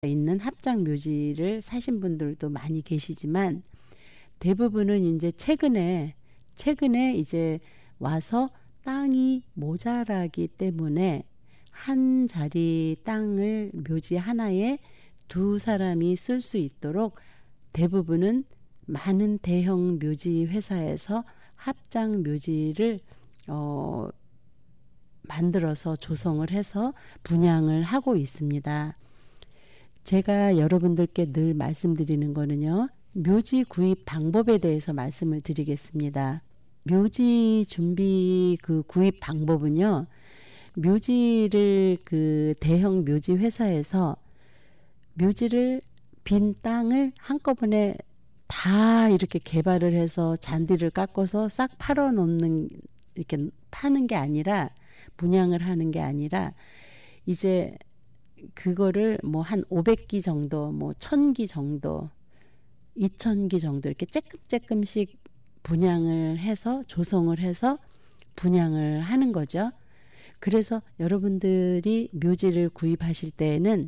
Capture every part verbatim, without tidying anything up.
있는 합장 묘지를 사신 분들도 많이 계시지만 대부분은 이제 최근에 최근에 이제 와서 땅이 모자라기 때문에 한 자리 땅을 묘지 하나에 두 사람이 쓸 수 있도록 대부분은 많은 대형 묘지 회사에서 합장 묘지를 어, 만들어서 조성을 해서 분양을 하고 있습니다. 제가 여러분들께 늘 말씀드리는 거는요, 묘지 구입 방법에 대해서 말씀을 드리겠습니다. 묘지 준비 그 구입 방법은요, 묘지를 그 대형 묘지 회사에서 묘지를 빈 땅을 한꺼번에 다 이렇게 개발을 해서 잔디를 깎아서 싹 팔아 놓는, 이렇게 파는 게 아니라, 분양을 하는 게 아니라 이제 그거를 뭐 한 오백 기 정도, 뭐 천 기 정도, 이천 기 정도 이렇게 쬐끔쬐끔씩 분양을 해서 조성을 해서 분양을 하는 거죠. 그래서 여러분들이 묘지를 구입하실 때에는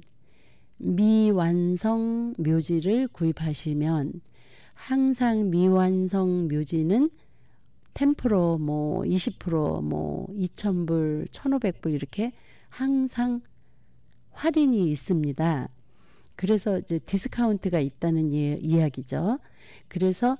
미완성 묘지를 구입하시면 항상 미완성 묘지는 십 퍼센트 뭐 이십 퍼센트 뭐 이천 불, 천오백 불 이렇게 항상 할인이 있습니다. 그래서 이제 디스카운트가 있다는 예, 이야기죠. 그래서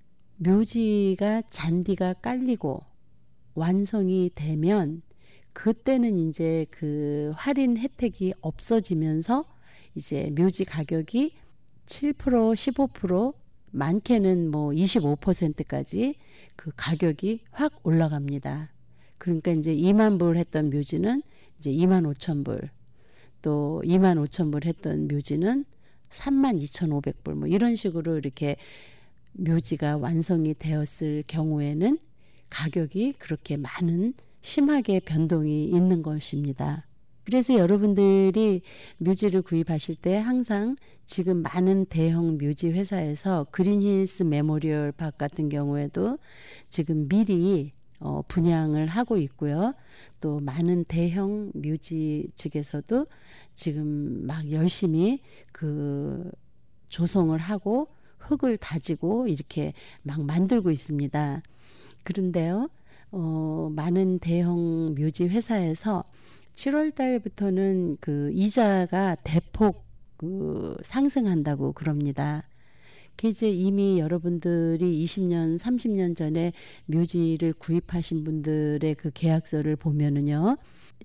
묘지가 잔디가 깔리고 완성이 되면 그때는 이제 그 할인 혜택이 없어지면서 이제 묘지 가격이 칠 퍼센트, 십오 퍼센트, 많게는 뭐 이십오 퍼센트까지 그 가격이 확 올라갑니다. 그러니까 이제 이만 불 했던 묘지는 이제 이만 오천 불, 또 이만 오천 불 했던 묘지는 삼만 이천오백 불, 뭐 이런 식으로 이렇게 묘지가 완성이 되었을 경우에는 가격이 그렇게 많은 심하게 변동이 있는 것입니다. 그래서 여러분들이 묘지를 구입하실 때 항상 지금 많은 대형 묘지 회사에서 그린힐스 메모리얼 박 같은 경우에도 지금 미리 어, 분양을 하고 있고요. 또 많은 대형 묘지 측에서도 지금 막 열심히 그 조성을 하고 흙을 다지고 이렇게 막 만들고 있습니다. 그런데요, 어, 많은 대형 묘지 회사에서 칠월 달부터는 그 이자가 대폭 그 상승한다고 그럽니다. 그 이제 이미 여러분들이 이십 년, 삼십 년 전에 묘지를 구입하신 분들의 그 계약서를 보면은요,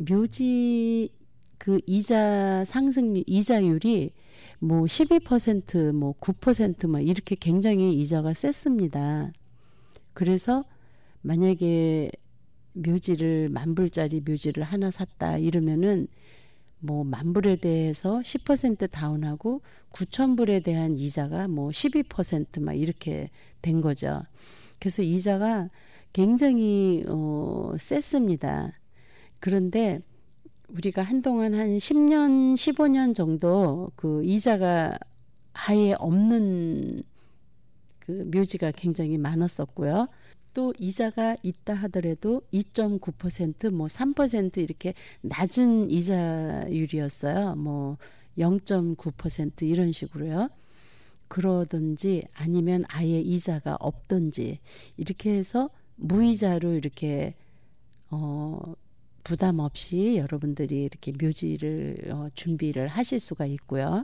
묘지 그 이자 상승 이자율이 뭐 십이 퍼센트, 뭐 구 퍼센트 막 이렇게 굉장히 이자가 셌습니다. 그래서 만약에 묘지를 만 불짜리 묘지를 하나 샀다 이러면은 뭐 만 불에 대해서 십 퍼센트 다운하고 구천 불에 대한 이자가 뭐 십이 퍼센트 막 이렇게 된 거죠. 그래서 이자가 굉장히 어, 셌습니다. 그런데 우리가 한동안 한 십 년, 십오 년 정도 그 이자가 아예 없는 그 묘지가 굉장히 많았었고요. 또 이자가 있다 하더라도 이 점 구 퍼센트, 뭐 삼 퍼센트 이렇게 낮은 이자율이었어요. 뭐 영 점 구 퍼센트 이런 식으로요. 그러든지 아니면 아예 이자가 없든지 이렇게 해서 무이자로 이렇게 어, 부담 없이 여러분들이 이렇게 묘지를 어, 준비를 하실 수가 있고요.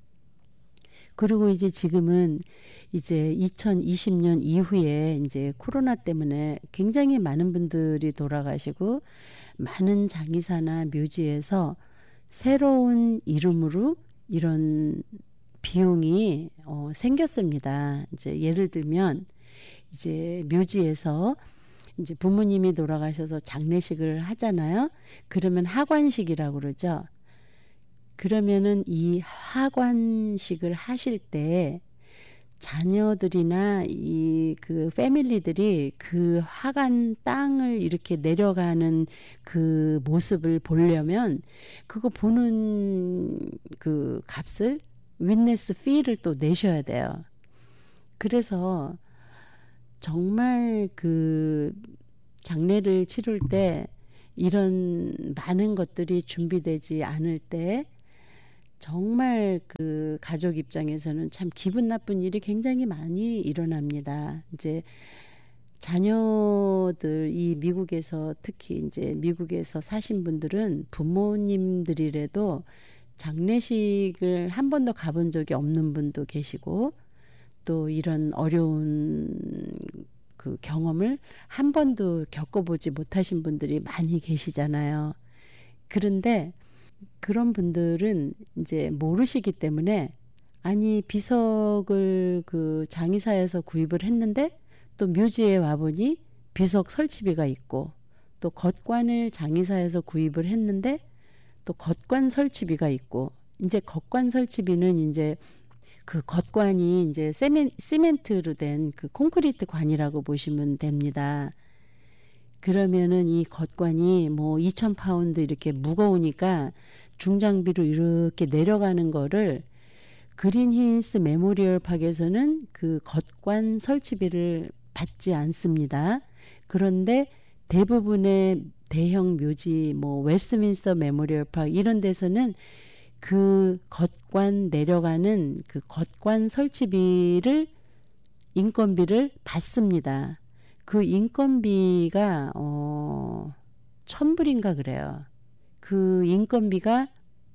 그리고 이제 지금은 이제 이천이십 년 이후에 이제 코로나 때문에 굉장히 많은 분들이 돌아가시고 많은 장의사나 묘지에서 새로운 이름으로 이런 비용이 어, 생겼습니다. 이제 예를 들면 이제 묘지에서 이제 부모님이 돌아가셔서 장례식을 하잖아요. 그러면 하관식이라고 그러죠. 그러면은 이 하관식을 하실 때 자녀들이나 이 그 패밀리들이 그 하관 땅을 이렇게 내려가는 그 모습을 보려면 그거 보는 그 값을 윈네스 피를 또 내셔야 돼요. 그래서 정말 그 장례를 치를 때 이런 많은 것들이 준비되지 않을 때 정말 그 가족 입장에서는 참 기분 나쁜 일이 굉장히 많이 일어납니다. 이제 자녀들 이 미국에서 특히 이제 미국에서 사신 분들은 부모님들이라도 장례식을 한 번도 가본 적이 없는 분도 계시고 또 이런 어려운 그 경험을 한 번도 겪어보지 못하신 분들이 많이 계시잖아요. 그런데 그런 분들은 이제 모르시기 때문에 아니 비석을 그 장의사에서 구입을 했는데 또 묘지에 와보니 비석 설치비가 있고 또 겉관을 장의사에서 구입을 했는데 또 겉관 설치비가 있고 이제 겉관 설치비는 이제 그 겉관이 이제 세멘, 시멘트로 된 그 콘크리트 관이라고 보시면 됩니다. 그러면은 이 겉관이 뭐 이천 파운드 이렇게 무거우니까 중장비로 이렇게 내려가는 거를 그린힐스 메모리얼 팍에서는 그 겉관 설치비를 받지 않습니다. 그런데 대부분의 대형 묘지 뭐 웨스트민스터 메모리얼 팍 이런 데서는 그 겉관 내려가는 그 겉관 설치비를 인건비를 받습니다. 그 인건비가 어 천불인가 그래요. 그 인건비가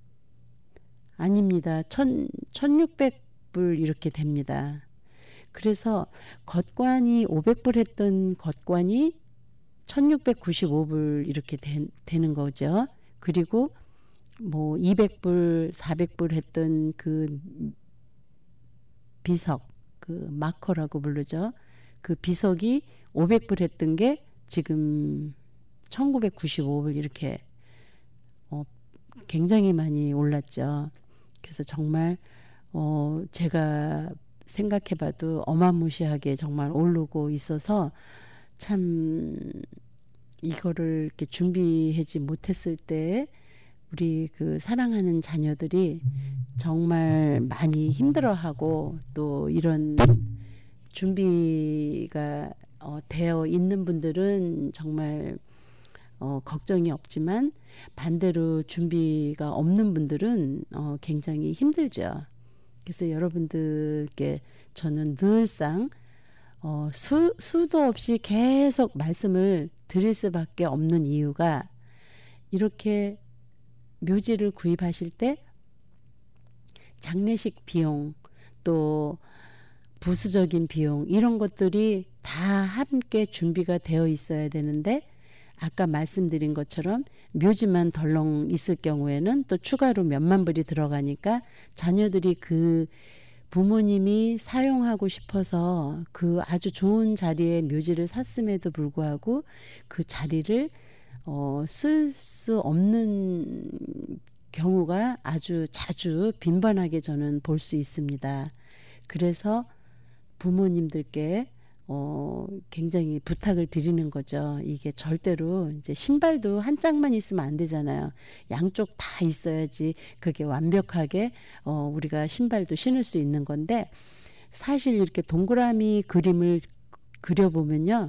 아닙니다. 천, 천육백 불 이렇게 됩니다. 그래서 겉관이 오백 불 했던 겉관이 천육백구십오 불 이렇게 되, 되는 거죠. 그리고 뭐 이백 불, 사백 불 했던 그 비석, 그 마커라고 부르죠. 그 비석이 오백 불 했던 게 지금 천구백구십오 불 이렇게 어, 굉장히 많이 올랐죠. 그래서 정말 어, 제가 생각해봐도 어마무시하게 정말 오르고 있어서 참 이거를 이렇게 준비하지 못했을 때 우리 그 사랑하는 자녀들이 정말 많이 힘들어하고 또 이런 준비가 어, 되어 있는 분들은 정말 어, 걱정이 없지만 반대로 준비가 없는 분들은 어, 굉장히 힘들죠. 그래서 여러분들께 저는 늘상 어, 수, 수도 없이 계속 말씀을 드릴 수밖에 없는 이유가 이렇게 묘지를 구입하실 때 장례식 비용 또 부수적인 비용 이런 것들이 다 함께 준비가 되어 있어야 되는데 아까 말씀드린 것처럼 묘지만 덜렁 있을 경우에는 또 추가로 몇만 불이 들어가니까 자녀들이 그 부모님이 사용하고 싶어서 그 아주 좋은 자리에 묘지를 샀음에도 불구하고 그 자리를 어, 쓸 수 없는 경우가 아주 자주 빈번하게 저는 볼 수 있습니다. 그래서 부모님들께 어, 굉장히 부탁을 드리는 거죠. 이게 절대로 이제 신발도 한 짝만 있으면 안 되잖아요. 양쪽 다 있어야지 그게 완벽하게 어, 우리가 신발도 신을 수 있는 건데 사실 이렇게 동그라미 그림을 그려보면요.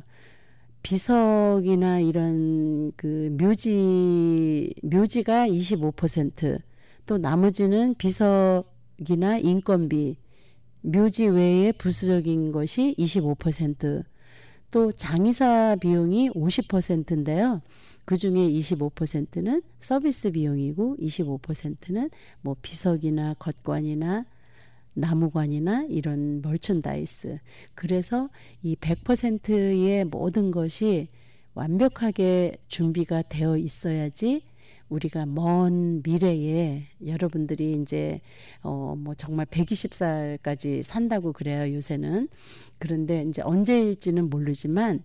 비석이나 이런 그 묘지, 묘지가 이십오 퍼센트 또 나머지는 비석이나 인건비 묘지 외에 부수적인 것이 이십오 퍼센트 또 장의사 비용이 오십 퍼센트인데요. 그 중에 이십오 퍼센트는 서비스 비용이고 이십오 퍼센트는 뭐 비석이나 겉관이나 나무관이나 이런 멀천다이스. 그래서 이 백 퍼센트의 모든 것이 완벽하게 준비가 되어 있어야지 우리가 먼 미래에 여러분들이 이제 어 뭐 정말 백이십 살까지 산다고 그래요, 요새는. 그런데 이제 언제일지는 모르지만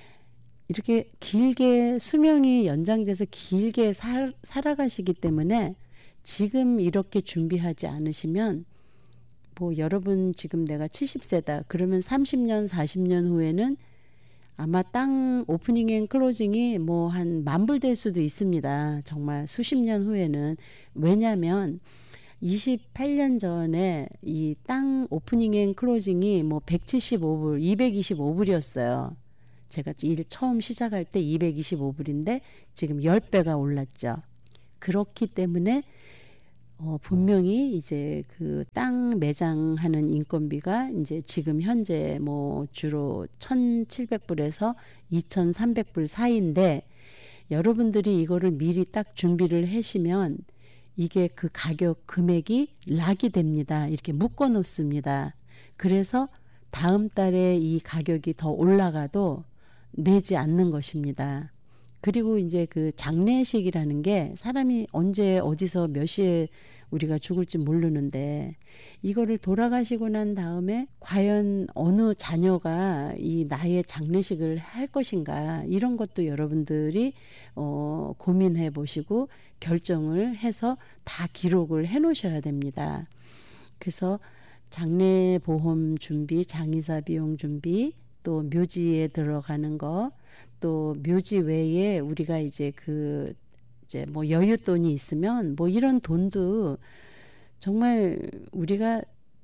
이렇게 길게 수명이 연장돼서 길게 살, 살아가시기 때문에 지금 이렇게 준비하지 않으시면 뭐 여러분 지금 내가 칠십 세다. 그러면 삼십 년, 사십 년 후에는 아마 땅 오프닝 앤 클로징이 뭐 한 만불 될 수도 있습니다. 정말 수십 년 후에는. 왜냐하면 이십팔 년 전에 이 땅 오프닝 앤 클로징이 뭐 백칠십오 불, 이백이십오 불이었어요. 제가 일 처음 시작할 때 이백이십오 불인데 지금 십 배가 올랐죠. 그렇기 때문에 어, 분명히 이제 그 땅 매장하는 인건비가 이제 지금 현재 뭐 주로 천칠백 불에서 이천삼백 불 사이인데, 여러분들이 이거를 미리 딱 준비를 하시면 이게 그 가격 금액이 락이 됩니다. 이렇게 묶어 놓습니다. 그래서 다음 달에 이 가격이 더 올라가도 내지 않는 것입니다. 그리고 이제 그 장례식이라는 게 사람이 언제 어디서 몇 시에 우리가 죽을지 모르는데, 이거를 돌아가시고 난 다음에 과연 어느 자녀가 이 나의 장례식을 할 것인가, 이런 것도 여러분들이 어, 고민해 보시고 결정을 해서 다 기록을 해 놓으셔야 됩니다. 그래서 장례보험 준비, 장의사 비용 준비, 또 묘지에 들어가는 거, 또 묘지 외에 우리가 이제 그 이제 뭐 여윳돈이 있으면 뭐 이런 돈도 정말 우리가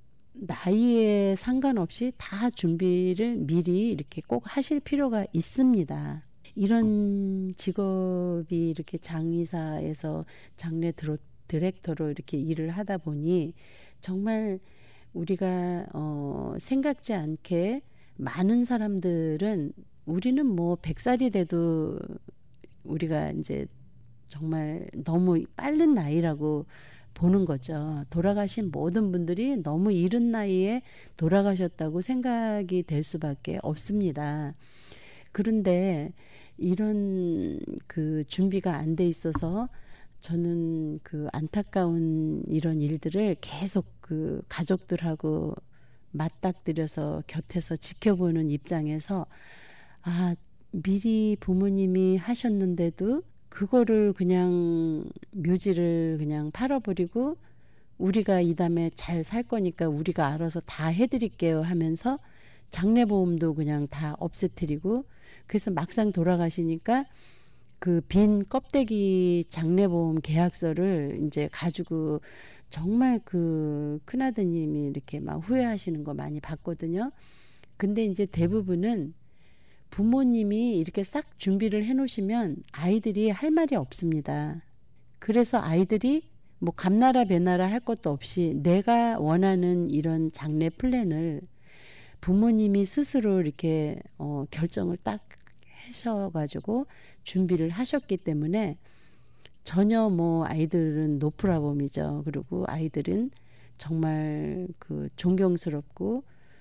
나이에 상관없이 다 준비를 미리 이렇게 꼭 하실 필요가 있습니다. 이런 직업이 이렇게 장의사에서 장례 드로, 디렉터로 이렇게 일을 하다 보니 정말 우리가 어, 생각지 않게 많은 사람들은, 우리는 뭐 백 살이 돼도 우리가 이제 정말 너무 빠른 나이라고 보는 거죠. 돌아가신 모든 분들이 너무 이른 나이에 돌아가셨다고 생각이 될 수밖에 없습니다. 그런데 이런 그 준비가 안 돼 있어서 저는 그 안타까운 이런 일들을 계속 그 가족들하고 맞닥뜨려서 곁에서 지켜보는 입장에서, 아, 미리 부모님이 하셨는데도 그거를 그냥 묘지를 그냥 팔아버리고 우리가 이 다음에 잘 살 거니까 우리가 알아서 다 해드릴게요 하면서 장례보험도 그냥 다 없애뜨리고, 그래서 막상 돌아가시니까 그 빈 껍데기 장례보험 계약서를 이제 가지고 정말 그 큰아드님이 이렇게 막 후회하시는 거 많이 봤거든요. 근데 이제 대부분은 부모님이 이렇게 싹 준비를 해 놓으시면 아이들이 할 말이 없습니다. 그래서 아이들이 뭐 감나라 배나라 할 것도 없이 내가 원하는 이런 장례 플랜을 부모님이 스스로 이렇게 어, 결정을 딱 하셔가지고 준비를 하셨기 때문에 전혀 뭐 아이들은 노프라범이죠. 그리고 아이들은 정말 그 존경스럽고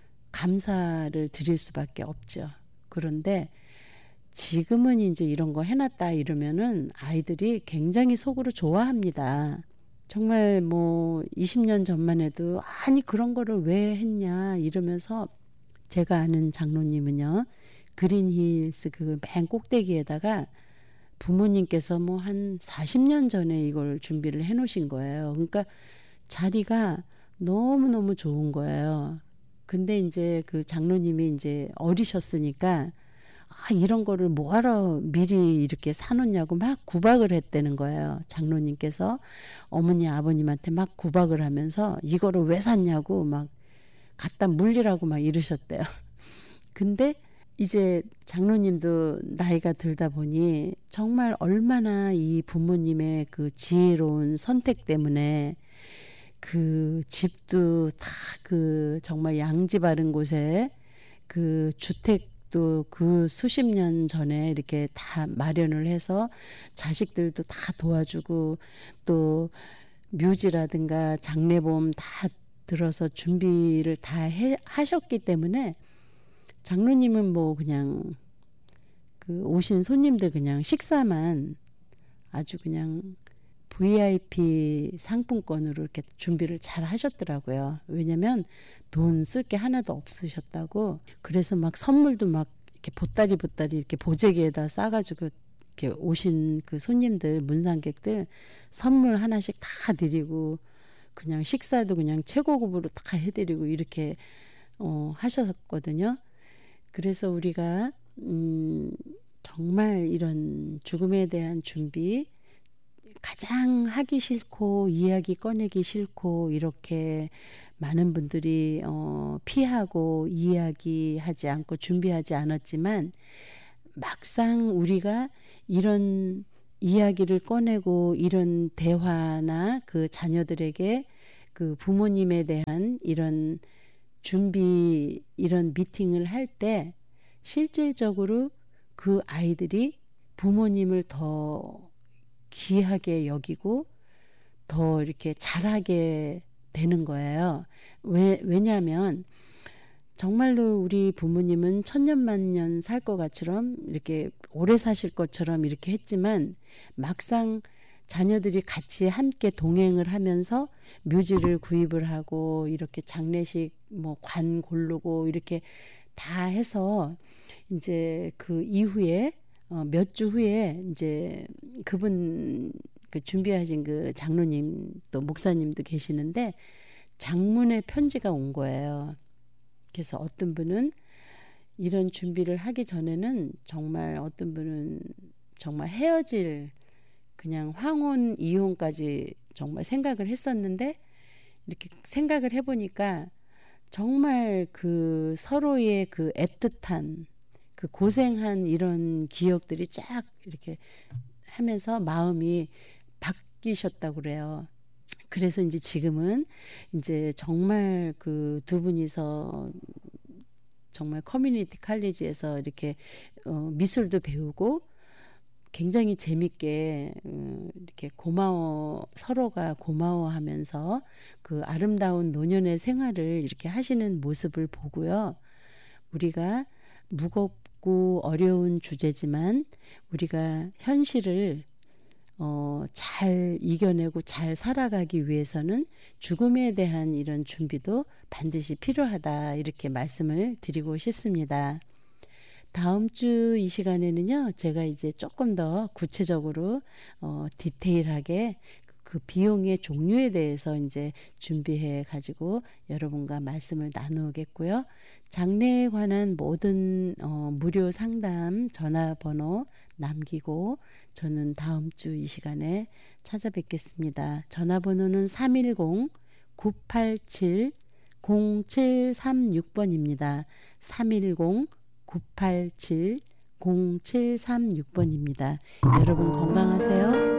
감사를 드릴 수밖에 없죠. 그런데 지금은 이제 이런 거 해놨다 이러면은 아이들이 굉장히 속으로 좋아합니다. 정말 뭐 이십 년 전만 해도 아니 그런 거를 왜 했냐 이러면서, 제가 아는 장로님은요, 그린힐스 그 맨 꼭대기에다가 부모님께서 뭐 한 사십 년 전에 이걸 준비를 해 놓으신 거예요. 그러니까 자리가 너무너무 좋은 거예요. 근데 이제 그 장로님이 이제 어리셨으니까 아, 이런 거를 뭐하러 미리 이렇게 사놓냐고 막 구박을 했다는 거예요. 장로님께서 어머니 아버님한테 막 구박을 하면서 이거를 왜 샀냐고 막 갖다 물리라고 막 이러셨대요. 근데 이제 장로님도 나이가 들다 보니 정말 얼마나 이 부모님의 그 지혜로운 선택 때문에 그 집도 다 그 정말 양지 바른 곳에 그 주택도 그 수십 년 전에 이렇게 다 마련을 해서 자식들도 다 도와주고 또 묘지라든가 장례보험 다 들어서 준비를 다 해, 하셨기 때문에 장로님은 뭐 그냥 그 오신 손님들 그냥 식사만 아주 그냥 브이아이피 상품권으로 이렇게 준비를 잘 하셨더라고요. 왜냐면 돈 쓸 게 하나도 없으셨다고. 그래서 막 선물도 막 이렇게 보따리 보따리 이렇게 보재기에다 싸가지고 이렇게 오신 그 손님들, 문상객들 선물 하나씩 다 드리고 그냥 식사도 그냥 최고급으로 다 해드리고 이렇게 어, 하셨거든요. 그래서 우리가 음, 정말 이런 죽음에 대한 준비, 가장 하기 싫고 이야기 꺼내기 싫고 이렇게 많은 분들이 어, 피하고 이야기하지 않고 준비하지 않았지만 막상 우리가 이런 이야기를 꺼내고 이런 대화나 그 자녀들에게 그 부모님에 대한 이런 준비, 이런 미팅을 할 때 실질적으로 그 아이들이 부모님을 더 귀하게 여기고 더 이렇게 잘하게 되는 거예요. 왜, 왜냐하면 정말로 우리 부모님은 천년만년 살 것 같처럼 이렇게 오래 사실 것처럼 이렇게 했지만 막상 자녀들이 같이 함께 동행을 하면서 묘지를 구입을 하고 이렇게 장례식 뭐 관 고르고 이렇게 다 해서 이제 그 이후에 어, 몇 주 후에 이제 그분 그 준비하신 그 장로님 또 목사님도 계시는데 장문의 편지가 온 거예요. 그래서 어떤 분은 이런 준비를 하기 전에는 정말 어떤 분은 정말 헤어질 그냥 황혼 이혼까지 정말 생각을 했었는데 이렇게 생각을 해보니까 정말 그 서로의 그 애틋한 그 고생한 이런 기억들이 쫙 이렇게 하면서 마음이 바뀌셨다고 그래요. 그래서 이제 지금은 이제 정말 그 두 분이서 정말 커뮤니티 칼리지에서 이렇게 어, 미술도 배우고 굉장히 재밌게 음, 이렇게 고마워 서로가 고마워하면서 그 아름다운 노년의 생활을 이렇게 하시는 모습을 보고요. 우리가 무겁고 어려운 주제지만 우리가 현실을 어, 잘 이겨내고 잘 살아가기 위해서는 죽음에 대한 이런 준비도 반드시 필요하다 이렇게 말씀을 드리고 싶습니다. 다음 주 이 시간에는요, 제가 이제 조금 더 구체적으로 어, 디테일하게 그 비용의 종류에 대해서 이제 준비해 가지고 여러분과 말씀을 나누겠고요. 장래에 관한 모든 어, 무료 상담 전화번호 남기고 저는 다음 주 이 시간에 찾아뵙겠습니다. 전화번호는 삼일공 구팔칠 공칠삼육 번입니다. 삼일공 구팔칠 공칠삼육 번입니다. 여러분 건강하세요.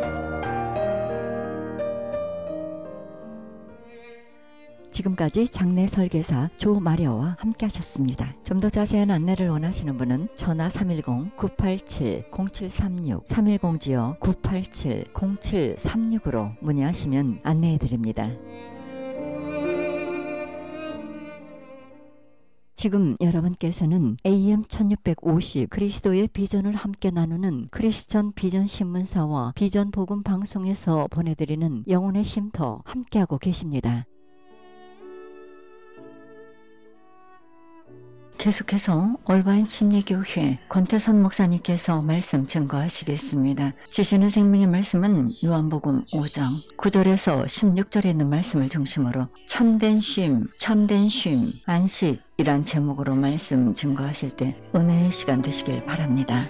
지금까지 장례 설계사 조마려와 함께 하셨습니다. 좀 더 자세한 안내를 원하시는 분은 전화 삼일공 구팔칠 공칠삼육 삼일공지요 구팔칠 공칠삼육으로 문의하시면 안내해 드립니다. 지금 여러분께서는 에이엠 천육백오십 그리스도의 비전을 함께 나누는 크리스천 비전 신문사와 비전 복음 방송에서 보내드리는 영혼의 쉼터 함께하고 계십니다. 계속해서 올바인 침례교회 권태선 목사님께서 말씀 증거하시겠습니다. 주시는 생명의 말씀은 요한복음 오 장 구 절에서 십육 절에 있는 말씀을 중심으로 참된 쉼, 참된 쉼, 안식이란 제목으로 말씀 증거하실 때 은혜의 시간 되시길 바랍니다.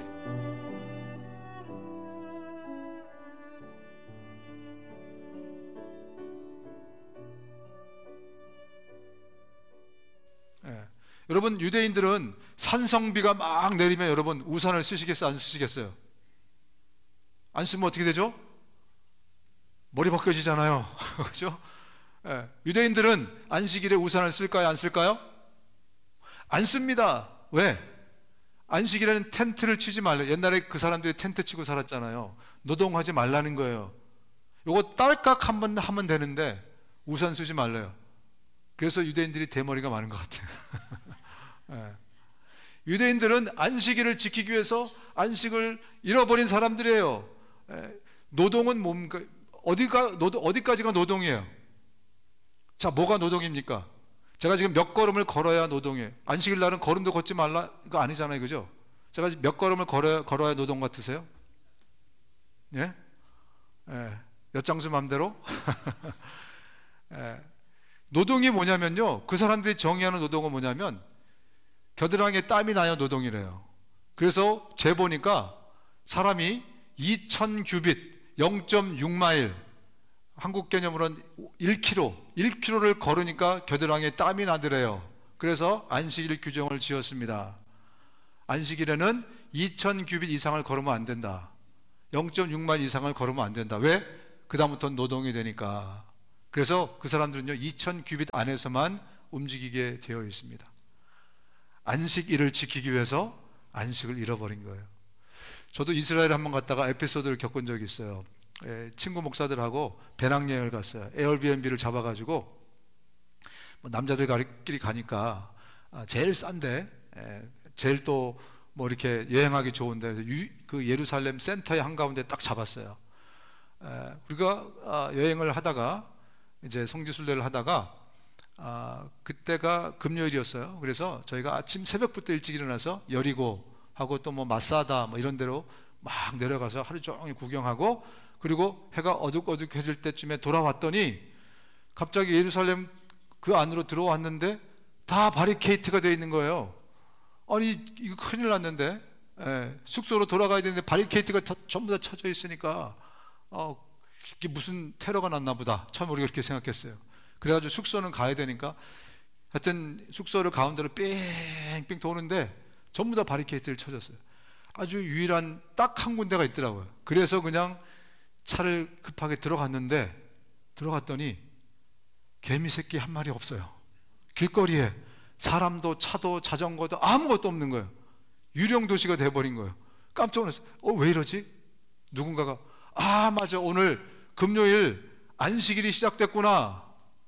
여러분, 유대인들은 산성비가 막 내리면 여러분 우산을 쓰시겠어요? 안 쓰시겠어요? 안 쓰면 어떻게 되죠? 머리 벗겨지잖아요. 그렇죠? 예. 유대인들은 안식일에 우산을 쓸까요? 안 쓸까요? 안 씁니다. 왜? 안식일에는 텐트를 치지 말라. 옛날에 그 사람들이 텐트 치고 살았잖아요. 노동하지 말라는 거예요. 요거 딸깍 한번 하면 되는데 우산 쓰지 말래요. 그래서 유대인들이 대머리가 많은 것 같아요. 예. 유대인들은 안식일을 지키기 위해서 안식을 잃어버린 사람들이에요. 예. 노동은 뭡니까? 어디가, 노동, 어디까지가 노동이에요? 자, 뭐가 노동입니까? 제가 지금 몇 걸음을 걸어야 노동이에요. 안식일 날은 걸음도 걷지 말라, 이거 아니잖아요. 그죠? 제가 몇 걸음을 걸어야, 걸어야 노동 같으세요? 예? 예. 엿장수 맘대로? 예. 노동이 뭐냐면요, 그 사람들이 정의하는 노동은 뭐냐면 겨드랑이에 땀이 나야 노동이래요. 그래서 재보니까 사람이 이천 규빗 영 점 육 마일, 한국 개념으로는 일 킬로미터 일 킬로미터를 걸으니까 겨드랑이에 땀이 나더래요. 그래서 안식일 규정을 지었습니다. 안식일에는 이천 규빗 이상을 걸으면 안 된다. 영 점 육 마일 이상을 걸으면 안 된다. 왜? 그 다음부터 노동이 되니까. 그래서 그 사람들은요 이천 규빗 안에서만 움직이게 되어 있습니다. 안식일을 지키기 위해서 안식을 잃어버린 거예요. 저도 이스라엘 한번 갔다가 에피소드를 겪은 적이 있어요. 예, 친구 목사들하고 배낭여행을 갔어요. 에어비앤비를 잡아가지고 뭐 남자들끼리 가니까 아, 제일 싼데 예, 제일 또 뭐 이렇게 여행하기 좋은데 유, 그 예루살렘 센터의 한가운데 딱 잡았어요. 에, 우리가 아, 여행을 하다가 이제 성지순례를 하다가 아, 그때가 금요일이었어요. 그래서 저희가 아침 새벽부터 일찍 일어나서 여리고 하고 또 뭐 마사다 뭐 이런 데로 막 내려가서 하루 종일 구경하고 그리고 해가 어둑어둑해질 때쯤에 돌아왔더니 갑자기 예루살렘 그 안으로 들어왔는데 다 바리케이트가 되어 있는 거예요. 아니 이거 큰일 났는데 예, 숙소로 돌아가야 되는데 바리케이트가 저, 전부 다 쳐져 있으니까 어, 이게 무슨 테러가 났나 보다 처음 우리가 그렇게 생각했어요. 그래가지고 숙소는 가야 되니까 하여튼 숙소를 가운데로 뺑뺑 도는데 전부 다 바리케이트를 쳐졌어요. 아주 유일한 딱 한 군데가 있더라고요. 그래서 그냥 차를 급하게 들어갔는데 들어갔더니 개미 새끼 한 마리 없어요. 길거리에 사람도 차도 자전거도 아무것도 없는 거예요. 유령 도시가 돼버린 거예요. 깜짝 놀랐어요. 어, 왜 이러지? 누군가가 아 맞아 오늘 금요일 안식일이 시작됐구나.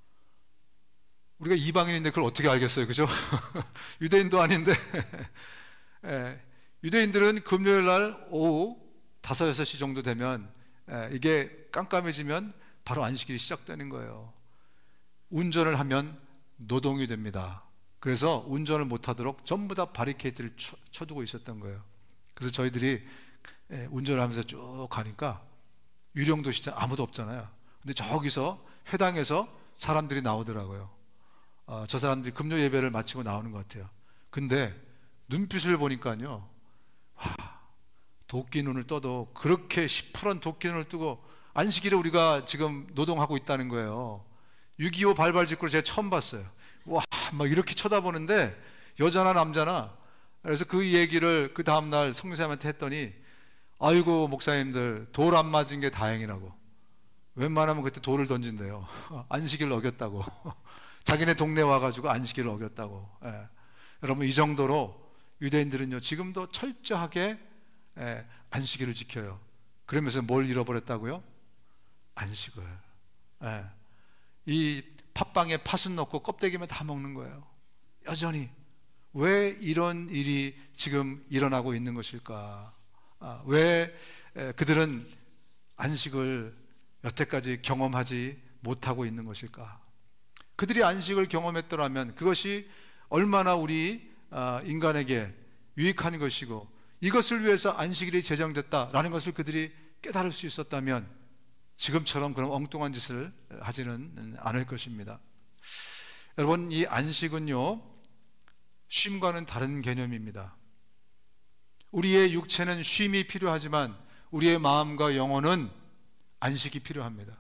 우리가 이방인인데 그걸 어떻게 알겠어요, 그죠? 유대인도 아닌데 예, 유대인들은 금요일 날 오후 다섯, 여섯 시 정도 되면 예, 이게 깜깜해지면 바로 안식일이 시작되는 거예요. 운전을 하면 노동이 됩니다. 그래서 운전을 못하도록 전부 다 바리케이트를 쳐, 쳐두고 있었던 거예요. 그래서 저희들이 예, 운전을 하면서 쭉 가니까 유령도시잖아 아무도 없잖아요. 근데 저기서 회당에서 사람들이 나오더라고요. 어, 저 사람들이 금요 예배를 마치고 나오는 것 같아요. 근데 눈빛을 보니까요, 와, 도끼 눈을 떠도 그렇게 시퍼런 도끼 눈을 뜨고 안식일에 우리가 지금 노동하고 있다는 거예요. 육이오 발발 직구를 제가 처음 봤어요. 와, 막 이렇게 쳐다보는데 여자나 남자나. 그래서 그 얘기를 그 다음날 성교사님한테 했더니 아이고 목사님들 돌 안 맞은 게 다행이라고. 웬만하면 그때 돌을 던진대요. 안식일을 어겼다고. 자기네 동네 와가지고 안식일을 어겼다고. 예. 여러분 이 정도로 유대인들은요 지금도 철저하게 예, 안식일을 지켜요. 그러면서 뭘 잃어버렸다고요? 안식을. 예. 이 팥빵에 팥은 넣고 껍데기만 다 먹는 거예요. 여전히. 왜 이런 일이 지금 일어나고 있는 것일까? 아, 왜 그들은 안식을 여태까지 경험하지 못하고 있는 것일까? 그들이 안식을 경험했더라면 그것이 얼마나 우리 인간에게 유익한 것이고 이것을 위해서 안식일이 제정됐다라는 것을 그들이 깨달을 수 있었다면 지금처럼 그런 엉뚱한 짓을 하지는 않을 것입니다. 여러분 이 안식은요 쉼과는 다른 개념입니다. 우리의 육체는 쉼이 필요하지만 우리의 마음과 영혼은 안식이 필요합니다.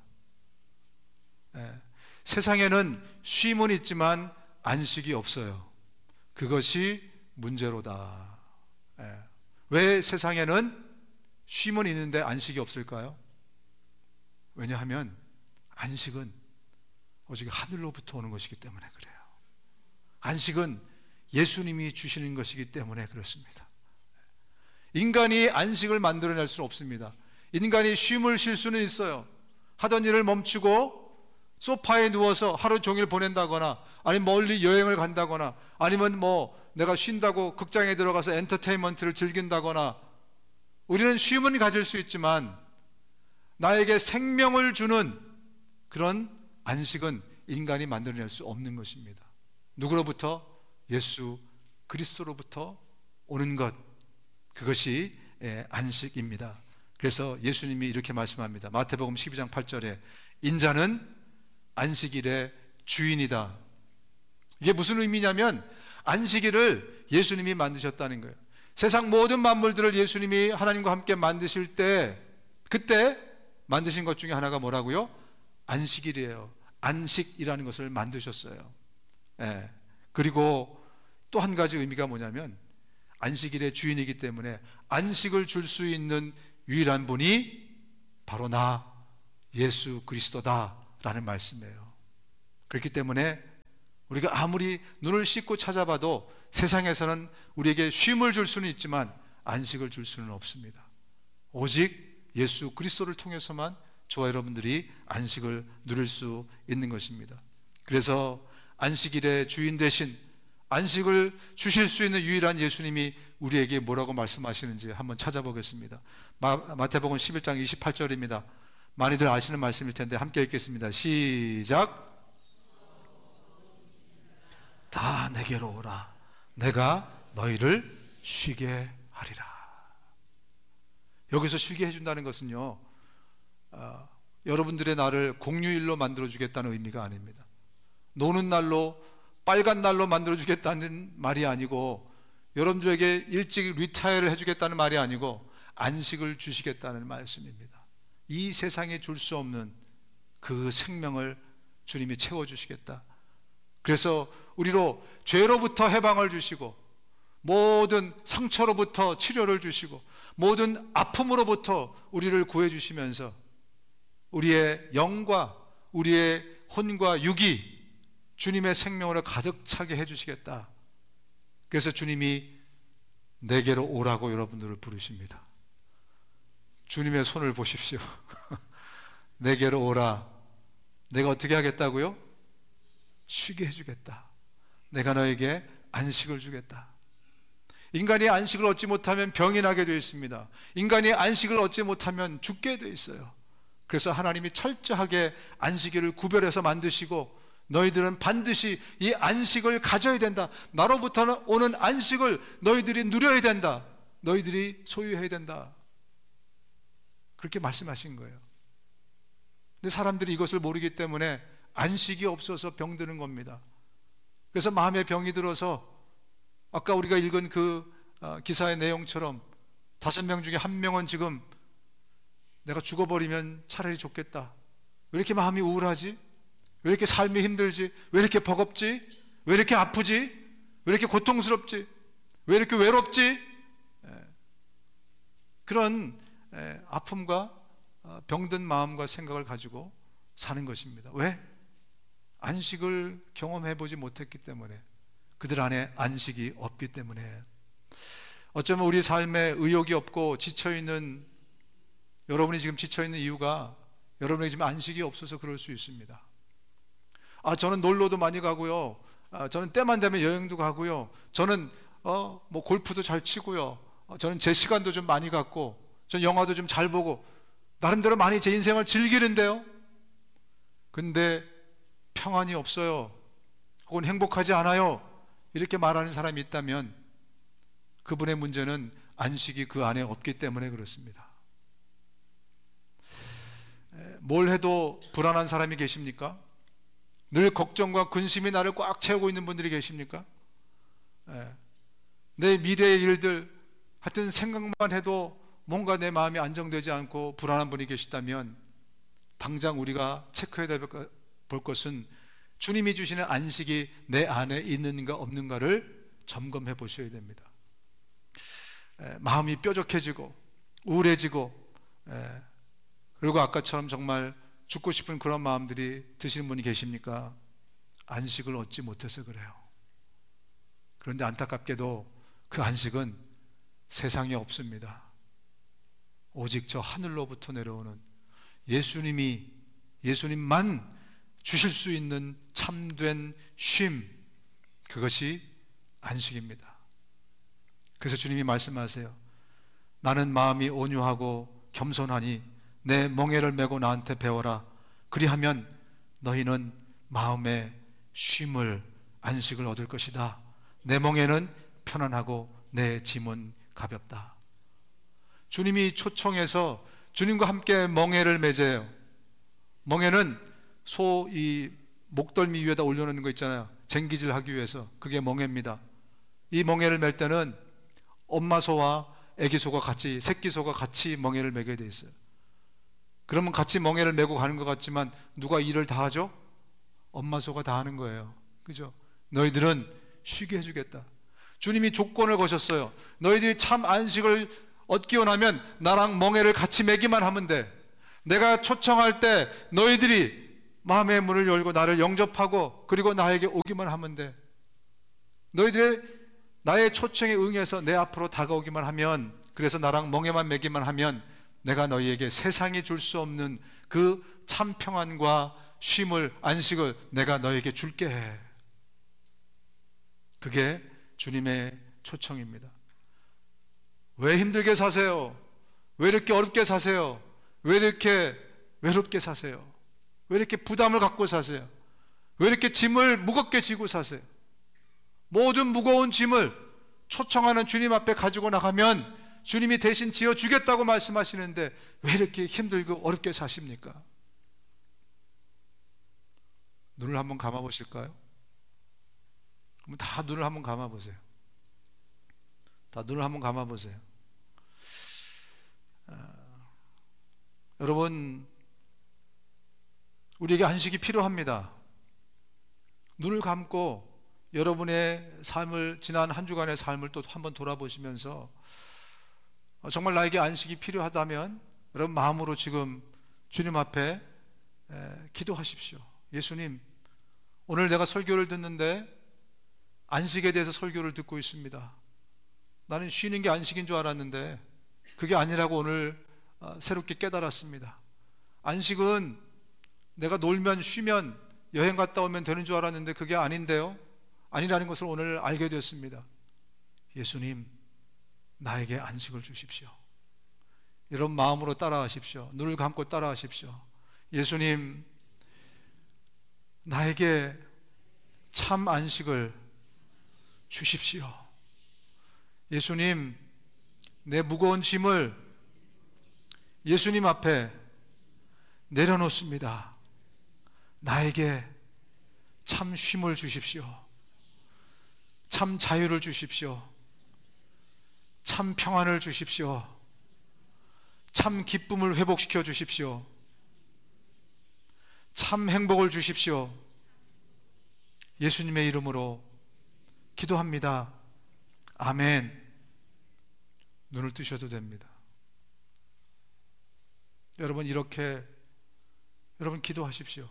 예. 세상에는 쉼은 있지만 안식이 없어요. 그것이 문제로다. 예. 왜 세상에는 쉼은 있는데 안식이 없을까요? 왜냐하면 안식은 오직 하늘로부터 오는 것이기 때문에 그래요. 안식은 예수님이 주시는 것이기 때문에 그렇습니다. 인간이 안식을 만들어낼 수는 없습니다. 인간이 쉼을 쉴 수는 있어요. 하던 일을 멈추고 소파에 누워서 하루 종일 보낸다거나 아니면 멀리 여행을 간다거나 아니면 뭐 내가 쉰다고 극장에 들어가서 엔터테인먼트를 즐긴다거나 우리는 쉼은 가질 수 있지만 나에게 생명을 주는 그런 안식은 인간이 만들어낼 수 없는 것입니다. 누구로부터? 예수 그리스도로부터 오는 것, 그것이 안식입니다. 그래서 예수님이 이렇게 말씀합니다. 마태복음 십이 장 팔 절에 인자는 안식일의 주인이다. 이게 무슨 의미냐면 안식일을 예수님이 만드셨다는 거예요. 세상 모든 만물들을 예수님이 하나님과 함께 만드실 때 그때 만드신 것 중에 하나가 뭐라고요? 안식일이에요. 안식이라는 것을 만드셨어요. 예. 그리고 또 한 가지 의미가 뭐냐면 안식일의 주인이기 때문에 안식을 줄 수 있는 유일한 분이 바로 나 예수 그리스도다라는 말씀이에요. 그렇기 때문에 우리가 아무리 눈을 씻고 찾아봐도 세상에서는 우리에게 쉼을 줄 수는 있지만 안식을 줄 수는 없습니다. 오직 예수 그리스도를 통해서만 저와 여러분들이 안식을 누릴 수 있는 것입니다. 그래서 안식일의 주인 대신 안식을 주실 수 있는 유일한 예수님이 우리에게 뭐라고 말씀하시는지 한번 찾아보겠습니다. 마, 마태복음 십일 장 이십팔 절입니다. 많이들 아시는 말씀일 텐데 함께 읽겠습니다. 시작. 다 내게로 오라. 내가 너희를 쉬게 하리라. 여기서 쉬게 해준다는 것은요, 어, 여러분들의 날을 공휴일로 만들어주겠다는 의미가 아닙니다. 노는 날로, 빨간 날로 만들어주겠다는 말이 아니고, 여러분들에게 일찍 리타이어를 해주겠다는 말이 아니고 안식을 주시겠다는 말씀입니다. 이 세상에 줄 수 없는 그 생명을 주님이 채워주시겠다. 그래서 우리로 죄로부터 해방을 주시고, 모든 상처로부터 치료를 주시고, 모든 아픔으로부터 우리를 구해주시면서 우리의 영과 우리의 혼과 육이 주님의 생명으로 가득 차게 해주시겠다. 그래서 주님이 내게로 오라고 여러분들을 부르십니다. 주님의 손을 보십시오. 내게로 오라. 내가 어떻게 하겠다고요? 쉬게 해주겠다. 내가 너에게 안식을 주겠다. 인간이 안식을 얻지 못하면 병이 나게 되어 있습니다. 인간이 안식을 얻지 못하면 죽게 되어 있어요. 그래서 하나님이 철저하게 안식일을 구별해서 만드시고, 너희들은 반드시 이 안식을 가져야 된다. 나로부터 오는 안식을 너희들이 누려야 된다. 너희들이 소유해야 된다. 그렇게 말씀하신 거예요. 근데 사람들이 이것을 모르기 때문에 안식이 없어서 병드는 겁니다. 그래서 마음에 병이 들어서 아까 우리가 읽은 그 기사의 내용처럼 다섯 명 중에 한 명은 지금 내가 죽어버리면 차라리 좋겠다. 왜 이렇게 마음이 우울하지? 왜 이렇게 삶이 힘들지? 왜 이렇게 버겁지? 왜 이렇게 아프지? 왜 이렇게 고통스럽지? 왜 이렇게 외롭지? 그런 아픔과 병든 마음과 생각을 가지고 사는 것입니다. 왜? 안식을 경험해보지 못했기 때문에, 그들 안에 안식이 없기 때문에. 어쩌면 우리 삶에 의욕이 없고 지쳐있는 여러분이 지금 지쳐있는 이유가 여러분에게 지금 안식이 없어서 그럴 수 있습니다. 아, 저는 놀러도 많이 가고요. 아, 저는 때만 되면 여행도 가고요. 저는 어, 뭐 골프도 잘 치고요. 어, 저는 제 시간도 좀 많이 갖고, 저는 영화도 좀 잘 보고, 나름대로 많이 제 인생을 즐기는데요. 근데 평안이 없어요. 혹은 행복하지 않아요. 이렇게 말하는 사람이 있다면 그분의 문제는 안식이 그 안에 없기 때문에 그렇습니다. 뭘 해도 불안한 사람이 계십니까? 늘 걱정과 근심이 나를 꽉 채우고 있는 분들이 계십니까? 내 미래의 일들, 하여튼 생각만 해도 뭔가 내 마음이 안정되지 않고 불안한 분이 계시다면 당장 우리가 체크해야 볼 것은 주님이 주시는 안식이 내 안에 있는가 없는가를 점검해 보셔야 됩니다. 에, 마음이 뾰족해지고 우울해지고, 에, 그리고 아까처럼 정말 죽고 싶은 그런 마음들이 드시는 분이 계십니까? 안식을 얻지 못해서 그래요. 그런데 안타깝게도 그 안식은 세상에 없습니다. 오직 저 하늘로부터 내려오는 예수님이, 예수님만 주실 수 있는 참된 쉼, 그것이 안식입니다. 그래서 주님이 말씀하세요. 나는 마음이 온유하고 겸손하니 내 멍에를 메고 나한테 배워라. 그리하면 너희는 마음의 쉼을, 안식을 얻을 것이다. 내 멍에는 편안하고 내 짐은 가볍다. 주님이 초청해서 주님과 함께 멍에를 맺어요. 멍에는 소 이 목덜미 위에다 올려놓는 거 있잖아요. 쟁기질 하기 위해서. 그게 멍에입니다. 이 멍에를 맬 때는 엄마 소와 애기 소가 같이, 새끼 소가 같이 멍에를 매게 돼 있어요. 그러면 같이 멍에를 메고 가는 것 같지만 누가 일을 다 하죠? 엄마 소가 다 하는 거예요. 그죠? 너희들은 쉬게 해주겠다. 주님이 조건을 거셨어요. 너희들이 참 안식을 얻기원 하면 나랑 멍에를 같이 매기만 하면 돼. 내가 초청할 때 너희들이 마음의 문을 열고 나를 영접하고 그리고 나에게 오기만 하면 돼. 너희들의 나의 초청에 응해서 내 앞으로 다가오기만 하면, 그래서 나랑 멍에만 매기만 하면 내가 너희에게 세상이 줄 수 없는 그 참 평안과 쉼을, 안식을 내가 너에게 줄게 해. 그게 주님의 초청입니다. 왜 힘들게 사세요? 왜 이렇게 어렵게 사세요? 왜 이렇게 외롭게 사세요? 왜 이렇게 부담을 갖고 사세요? 왜 이렇게 짐을 무겁게 지고 사세요? 모든 무거운 짐을 초청하는 주님 앞에 가지고 나가면 주님이 대신 지어주겠다고 말씀하시는데 왜 이렇게 힘들고 어렵게 사십니까? 눈을 한번 감아보실까요? 다 눈을 한번 감아보세요. 다 눈을 한번 감아보세요. 아, 여러분, 우리에게 안식이 필요합니다. 눈을 감고 여러분의 삶을, 지난 한 주간의 삶을 또 한번 돌아보시면서 정말 나에게 안식이 필요하다면 여러분 마음으로 지금 주님 앞에 기도하십시오. 예수님, 오늘 내가 설교를 듣는데 안식에 대해서 설교를 듣고 있습니다. 나는 쉬는 게 안식인 줄 알았는데 그게 아니라고 오늘 새롭게 깨달았습니다. 안식은 내가 놀면 쉬면 여행 갔다 오면 되는 줄 알았는데 그게 아닌데요, 아니라는 것을 오늘 알게 되었습니다. 예수님, 나에게 안식을 주십시오. 이런 마음으로 따라하십시오. 눈을 감고 따라하십시오. 예수님, 나에게 참 안식을 주십시오. 예수님, 내 무거운 짐을 예수님 앞에 내려놓습니다. 나에게 참 쉼을 주십시오. 참 자유를 주십시오. 참 평안을 주십시오. 참 기쁨을 회복시켜 주십시오. 참 행복을 주십시오. 예수님의 이름으로 기도합니다. 아멘. 눈을 뜨셔도 됩니다. 여러분, 이렇게 여러분 기도하십시오.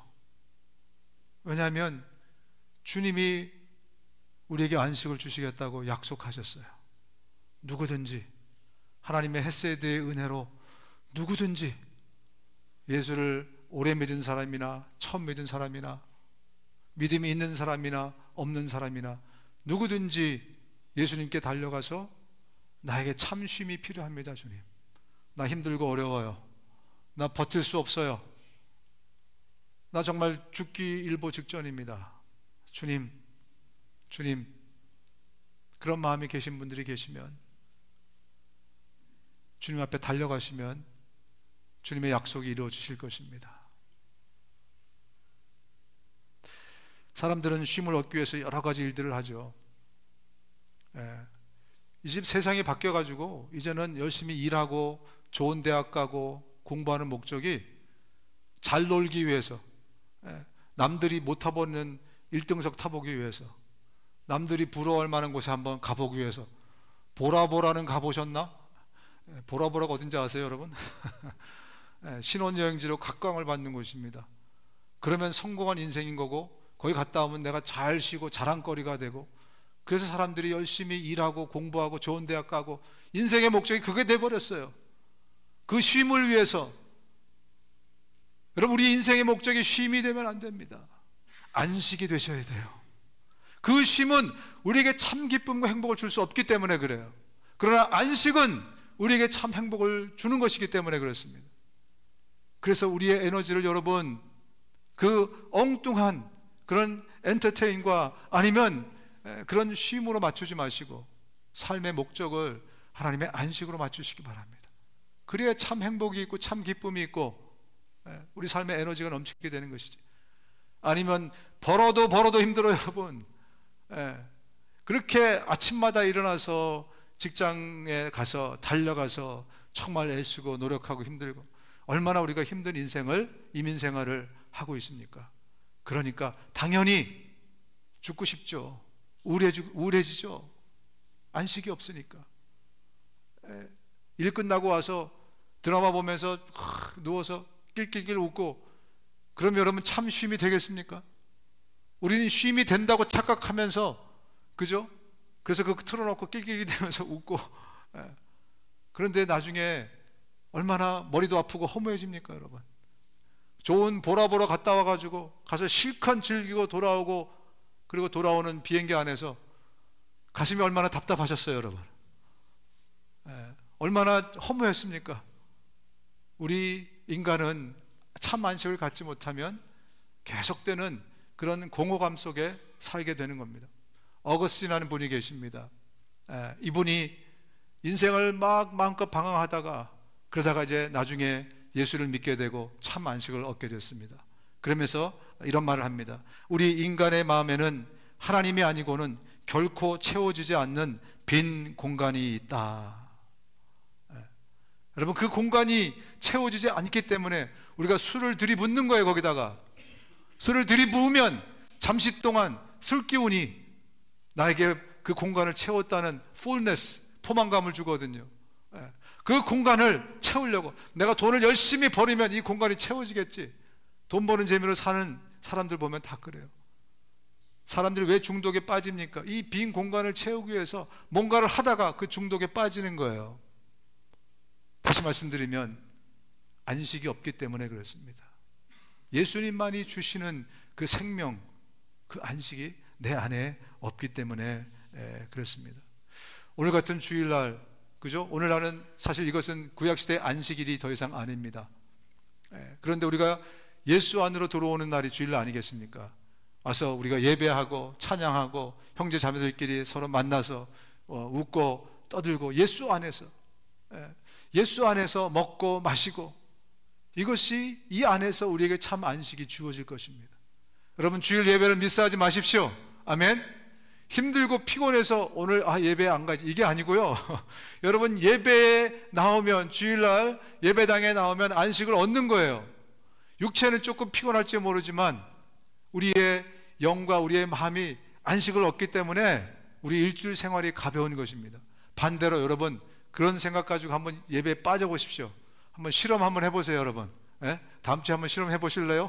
왜냐하면 주님이 우리에게 안식을 주시겠다고 약속하셨어요. 누구든지 하나님의 헤세드의 은혜로 누구든지 예수를 오래 믿은 사람이나 처음 믿은 사람이나 믿음이 있는 사람이나 없는 사람이나 누구든지 예수님께 달려가서 나에게 참 쉼이 필요합니다. 주님, 나 힘들고 어려워요. 나 버틸 수 없어요. 나 정말 죽기 일보 직전입니다. 주님, 주님, 그런 마음이 계신 분들이 계시면 주님 앞에 달려가시면 주님의 약속이 이루어지실 것입니다. 사람들은 쉼을 얻기 위해서 여러 가지 일들을 하죠. 예. 이 집 세상이 바뀌어가지고 이제는 열심히 일하고 좋은 대학 가고 공부하는 목적이 잘 놀기 위해서, 예. 남들이 못 타보는 일 등석 타보기 위해서, 남들이 부러워할 만한 곳에 한번 가보기 위해서. 보라보라는 가보셨나? 예. 보라보라가 어딘지 아세요, 여러분? 예. 신혼여행지로 각광을 받는 곳입니다. 그러면 성공한 인생인 거고, 거기 갔다 오면 내가 잘 쉬고 자랑거리가 되고, 그래서 사람들이 열심히 일하고 공부하고 좋은 대학 가고 인생의 목적이 그게 돼버렸어요. 그 쉼을 위해서. 여러분, 우리 인생의 목적이 쉼이 되면 안 됩니다. 안식이 되셔야 돼요. 그 쉼은 우리에게 참 기쁨과 행복을 줄 수 없기 때문에 그래요. 그러나 안식은 우리에게 참 행복을 주는 것이기 때문에 그렇습니다. 그래서 우리의 에너지를 여러분 그 엉뚱한 그런 엔터테인과 아니면 그런 쉼으로 맞추지 마시고 삶의 목적을 하나님의 안식으로 맞추시기 바랍니다. 그래야 참 행복이 있고 참 기쁨이 있고 우리 삶의 에너지가 넘치게 되는 것이지. 아니면 벌어도 벌어도 힘들어요, 여러분. 그렇게 아침마다 일어나서 직장에 가서 달려가서 정말 애쓰고 노력하고 힘들고 얼마나 우리가 힘든 인생을, 이민생활을 하고 있습니까? 그러니까 당연히 죽고 싶죠. 우울해지, 우울해지죠. 안식이 없으니까. 일 끝나고 와서 드라마 보면서 누워서 낄낄낄 웃고 그럼 여러분 참 쉼이 되겠습니까? 우리는 쉼이 된다고 착각하면서, 그죠? 그래서 그거 틀어놓고 낄낄낄 대면서 웃고, 그런데 나중에 얼마나 머리도 아프고 허무해집니까, 여러분? 좋은 보라보러 갔다 와가지고 가서 실컷 즐기고 돌아오고, 그리고 돌아오는 비행기 안에서 가슴이 얼마나 답답하셨어요, 여러분? 얼마나 허무했습니까? 우리 인간은 참 안식을 갖지 못하면 계속되는 그런 공허감 속에 살게 되는 겁니다. 어거스틴이라는 분이 계십니다. 에, 이분이 인생을 막 마음껏 방황하다가 그러다가 이제 나중에 예수를 믿게 되고 참 안식을 얻게 됐습니다. 그러면서 이런 말을 합니다. 우리 인간의 마음에는 하나님이 아니고는 결코 채워지지 않는 빈 공간이 있다. 에, 여러분, 그 공간이 채워지지 않기 때문에 우리가 술을 들이붓는 거예요. 거기다가 술을 들이부으면 잠시 동안 술 기운이 나에게 그 공간을 채웠다는 fullness, 포만감을 주거든요. 그 공간을 채우려고 내가 돈을 열심히 벌이면 이 공간이 채워지겠지. 돈 버는 재미로 사는 사람들 보면 다 그래요. 사람들이 왜 중독에 빠집니까? 이 빈 공간을 채우기 위해서 뭔가를 하다가 그 중독에 빠지는 거예요. 다시 말씀드리면 안식이 없기 때문에 그렇습니다. 예수님만이 주시는 그 생명, 그 안식이 내 안에 없기 때문에 에, 그렇습니다. 오늘 같은 주일날, 그죠? 오늘날은 사실 이것은 구약시대의 안식일이 더 이상 아닙니다. 에, 그런데 우리가 예수 안으로 들어오는 날이 주일날 아니겠습니까? 와서 우리가 예배하고 찬양하고 형제 자매들끼리 서로 만나서 어, 웃고 떠들고 예수 안에서 에, 예수 안에서 먹고 마시고, 이것이 이 안에서 우리에게 참 안식이 주어질 것입니다. 여러분, 주일 예배를 미스하지 마십시오. 아멘. 힘들고 피곤해서 오늘 아 예배 안 가지, 이게 아니고요. 여러분, 예배에 나오면, 주일날 예배당에 나오면 안식을 얻는 거예요. 육체는 조금 피곤할지 모르지만 우리의 영과 우리의 마음이 안식을 얻기 때문에 우리 일주일 생활이 가벼운 것입니다. 반대로 여러분, 그런 생각 가지고 한번 예배에 빠져보십시오. 한번 실험 한번 해보세요, 여러분. 예? 다음 주에 한번 실험해 보실래요?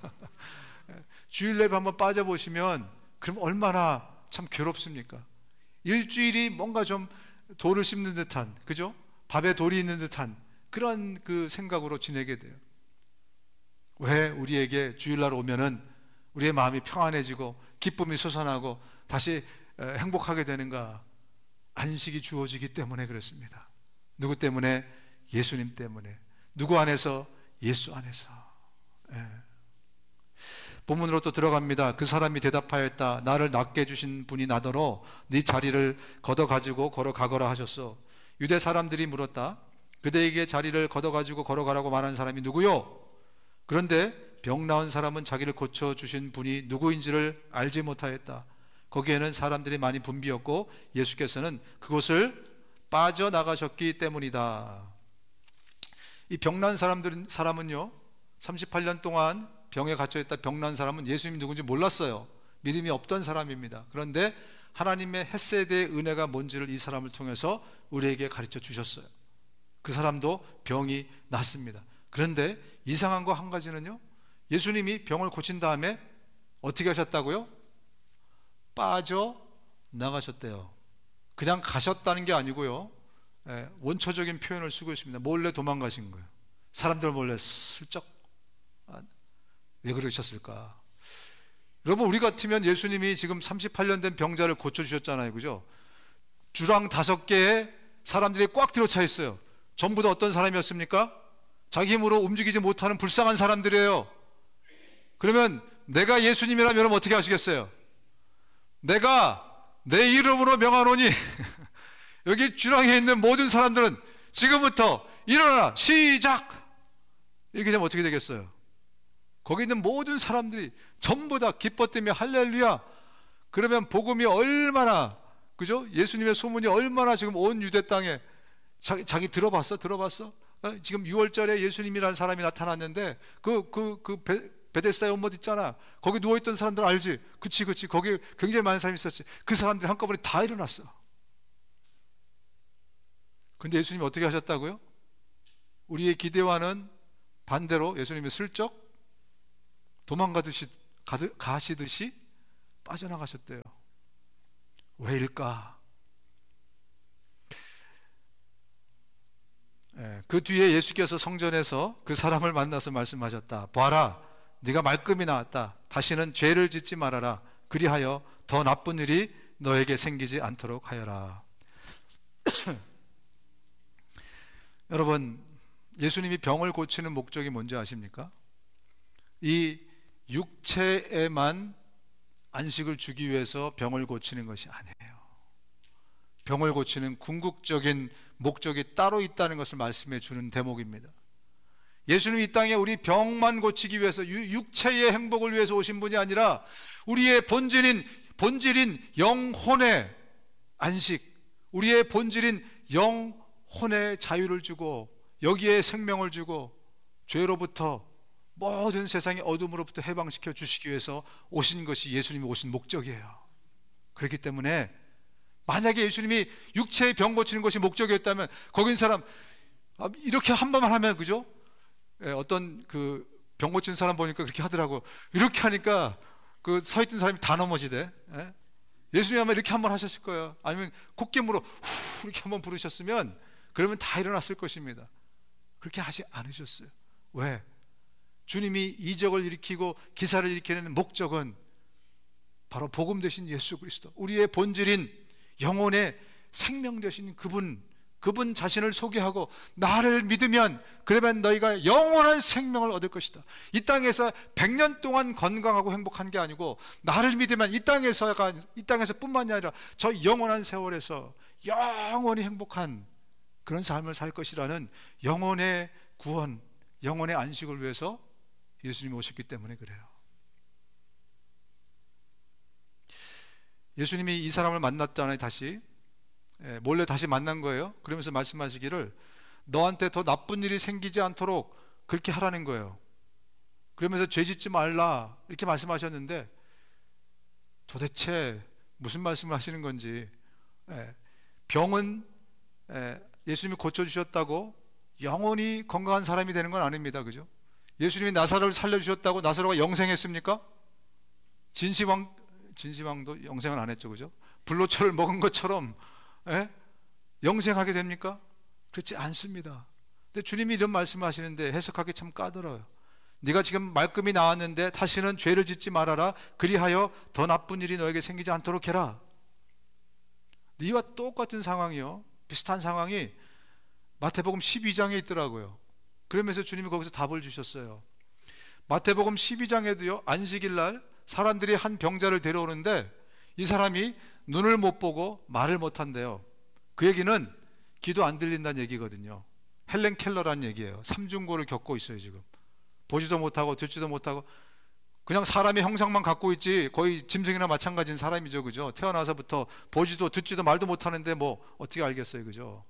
주일 예배 한번 빠져보시면 그럼 얼마나 참 괴롭습니까? 일주일이 뭔가 좀 돌을 씹는 듯한, 그죠? 밥에 돌이 있는 듯한 그런 그 생각으로 지내게 돼요. 왜 우리에게 주일날 오면은 우리의 마음이 평안해지고 기쁨이 솟아나고 다시 행복하게 되는가? 안식이 주어지기 때문에 그렇습니다. 누구 때문에? 예수님 때문에. 누구 안에서? 예수 안에서. 예. 본문으로 또 들어갑니다. 그 사람이 대답하였다. 나를 낫게 해주신 분이 나더러 네 자리를 걷어가지고 걸어가거라 하셨소. 유대 사람들이 물었다. 그대에게 자리를 걷어가지고 걸어가라고 말하는 사람이 누구요? 그런데 병 나은 사람은 자기를 고쳐주신 분이 누구인지를 알지 못하였다. 거기에는 사람들이 많이 붐비었고 예수께서는 그곳을 빠져나가셨기 때문이다. 이 병난 사람들은, 사람은요, 삼십팔 년 동안 병에 갇혀있다 병난 사람은 예수님이 누군지 몰랐어요. 믿음이 없던 사람입니다. 그런데 하나님의 헤세드의 은혜가 뭔지를 이 사람을 통해서 우리에게 가르쳐 주셨어요. 그 사람도 병이 났습니다. 그런데 이상한 거 한 가지는요, 예수님이 병을 고친 다음에 어떻게 하셨다고요? 빠져나가셨대요. 그냥 가셨다는 게 아니고요, 예, 원초적인 표현을 쓰고 있습니다. 몰래 도망가신 거예요. 사람들 몰래 슬쩍. 아, 왜 그러셨을까? 여러분, 우리 같으면 예수님이 지금 삼십팔 년 된 병자를 고쳐주셨잖아요, 그죠? 주랑 다섯 개에 사람들이 꽉 들어차 있어요. 전부 다 어떤 사람이었습니까? 자기 힘으로 움직이지 못하는 불쌍한 사람들이에요. 그러면 내가 예수님이라면 여러분 어떻게 하시겠어요? 내가 내 이름으로 명하노니 여기 주랑에 있는 모든 사람들은 지금부터 일어나라, 시작! 이렇게 되면 어떻게 되겠어요? 거기 있는 모든 사람들이 전부 다 기뻐뜨리며 할렐루야. 그러면 복음이 얼마나, 그죠? 예수님의 소문이 얼마나 지금 온 유대 땅에 자기, 자기 들어봤어? 들어봤어? 어? 지금 유월절에 예수님이라는 사람이 나타났는데 그, 그, 그 베, 베데스다의 온못 있잖아. 거기 누워있던 사람들 알지? 그치, 그치. 거기 굉장히 많은 사람이 있었지. 그 사람들이 한꺼번에 다 일어났어. 근데 예수님이 어떻게 하셨다고요? 우리의 기대와는 반대로 예수님이 슬쩍 도망가듯이 가시듯이 빠져나가셨대요. 왜일까? 예, 그 뒤에 예수께서 성전에서 그 사람을 만나서 말씀하셨다. 봐라, 네가 말끔히 나왔다. 다시는 죄를 짓지 말아라. 그리하여 더 나쁜 일이 너에게 생기지 않도록 하여라. 여러분, 예수님이 병을 고치는 목적이 뭔지 아십니까? 이 육체에만 안식을 주기 위해서 병을 고치는 것이 아니에요. 병을 고치는 궁극적인 목적이 따로 있다는 것을 말씀해 주는 대목입니다. 예수님이 이 땅에 우리 병만 고치기 위해서, 육체의 행복을 위해서 오신 분이 아니라 우리의 본질인 본질인 영혼의 안식, 우리의 본질인 영혼의 자유를 주고 여기에 생명을 주고 죄로부터 모든 세상의 어둠으로부터 해방시켜 주시기 위해서 오신 것이 예수님이 오신 목적이에요. 그렇기 때문에 만약에 예수님이 육체의 병 고치는 것이 목적이었다면 거기 있는 사람 이렇게 한 번만 하면, 그죠? 예, 어떤 그 병 고치는 사람 보니까 그렇게 하더라고. 이렇게 하니까 그 서 있던 사람이 다 넘어지대. 예? 예수님이 아마 이렇게 한 번 하셨을 거예요. 아니면 콧김으로 후 이렇게 한 번 부르셨으면 그러면 다 일어났을 것입니다. 그렇게 하지 않으셨어요. 왜? 주님이 이적을 일으키고 기사를 일으키는 목적은 바로 복음 되신 예수 그리스도, 우리의 본질인 영혼의 생명 되신 그분, 그분 자신을 소개하고 나를 믿으면 그러면 너희가 영원한 생명을 얻을 것이다. 이 땅에서 백 년 동안 건강하고 행복한 게 아니고 나를 믿으면 이 땅에서가 이 땅에서 뿐만이 아니라 저 영원한 세월에서 영원히 행복한 그런 삶을 살 것이라는 영혼의 구원, 영혼의 안식을 위해서 예수님이 오셨기 때문에 그래요. 예수님이 이 사람을 만났잖아요. 다시 몰래 다시 만난 거예요. 그러면서 말씀하시기를 너한테 더 나쁜 일이 생기지 않도록 그렇게 하라는 거예요. 그러면서 죄 짓지 말라 이렇게 말씀하셨는데 도대체 무슨 말씀을 하시는 건지, 병은 예수님이 고쳐주셨다고 영원히 건강한 사람이 되는 건 아닙니다. 그죠? 예수님이 나사로를 살려주셨다고 나사로가 영생했습니까? 진시황, 진시황도 영생을 안 했죠. 그죠? 불로초를 먹은 것처럼 에? 영생하게 됩니까? 그렇지 않습니다. 근데 주님이 이런 말씀하시는데 해석하기 참 까다로워요. 네가 지금 말끔히 나왔는데 다시는 죄를 짓지 말아라. 그리하여 더 나쁜 일이 너에게 생기지 않도록 해라. 이와 똑같은 상황이요, 비슷한 상황이 마태복음 십이 장에 있더라고요. 그러면서 주님이 거기서 답을 주셨어요. 마태복음 십이 장에도요, 안식일 날 사람들이 한 병자를 데려오는데 이 사람이 눈을 못 보고 말을 못 한대요. 그 얘기는 귀도 안 들린다는 얘기거든요. 헬렌 켈러라는 얘기예요. 삼중고를 겪고 있어요. 지금 보지도 못하고 듣지도 못하고 그냥 사람의 형상만 갖고 있지 거의 짐승이나 마찬가지인 사람이죠. 그죠? 태어나서부터 보지도 듣지도 말도 못하는데 뭐 어떻게 알겠어요. 그죠?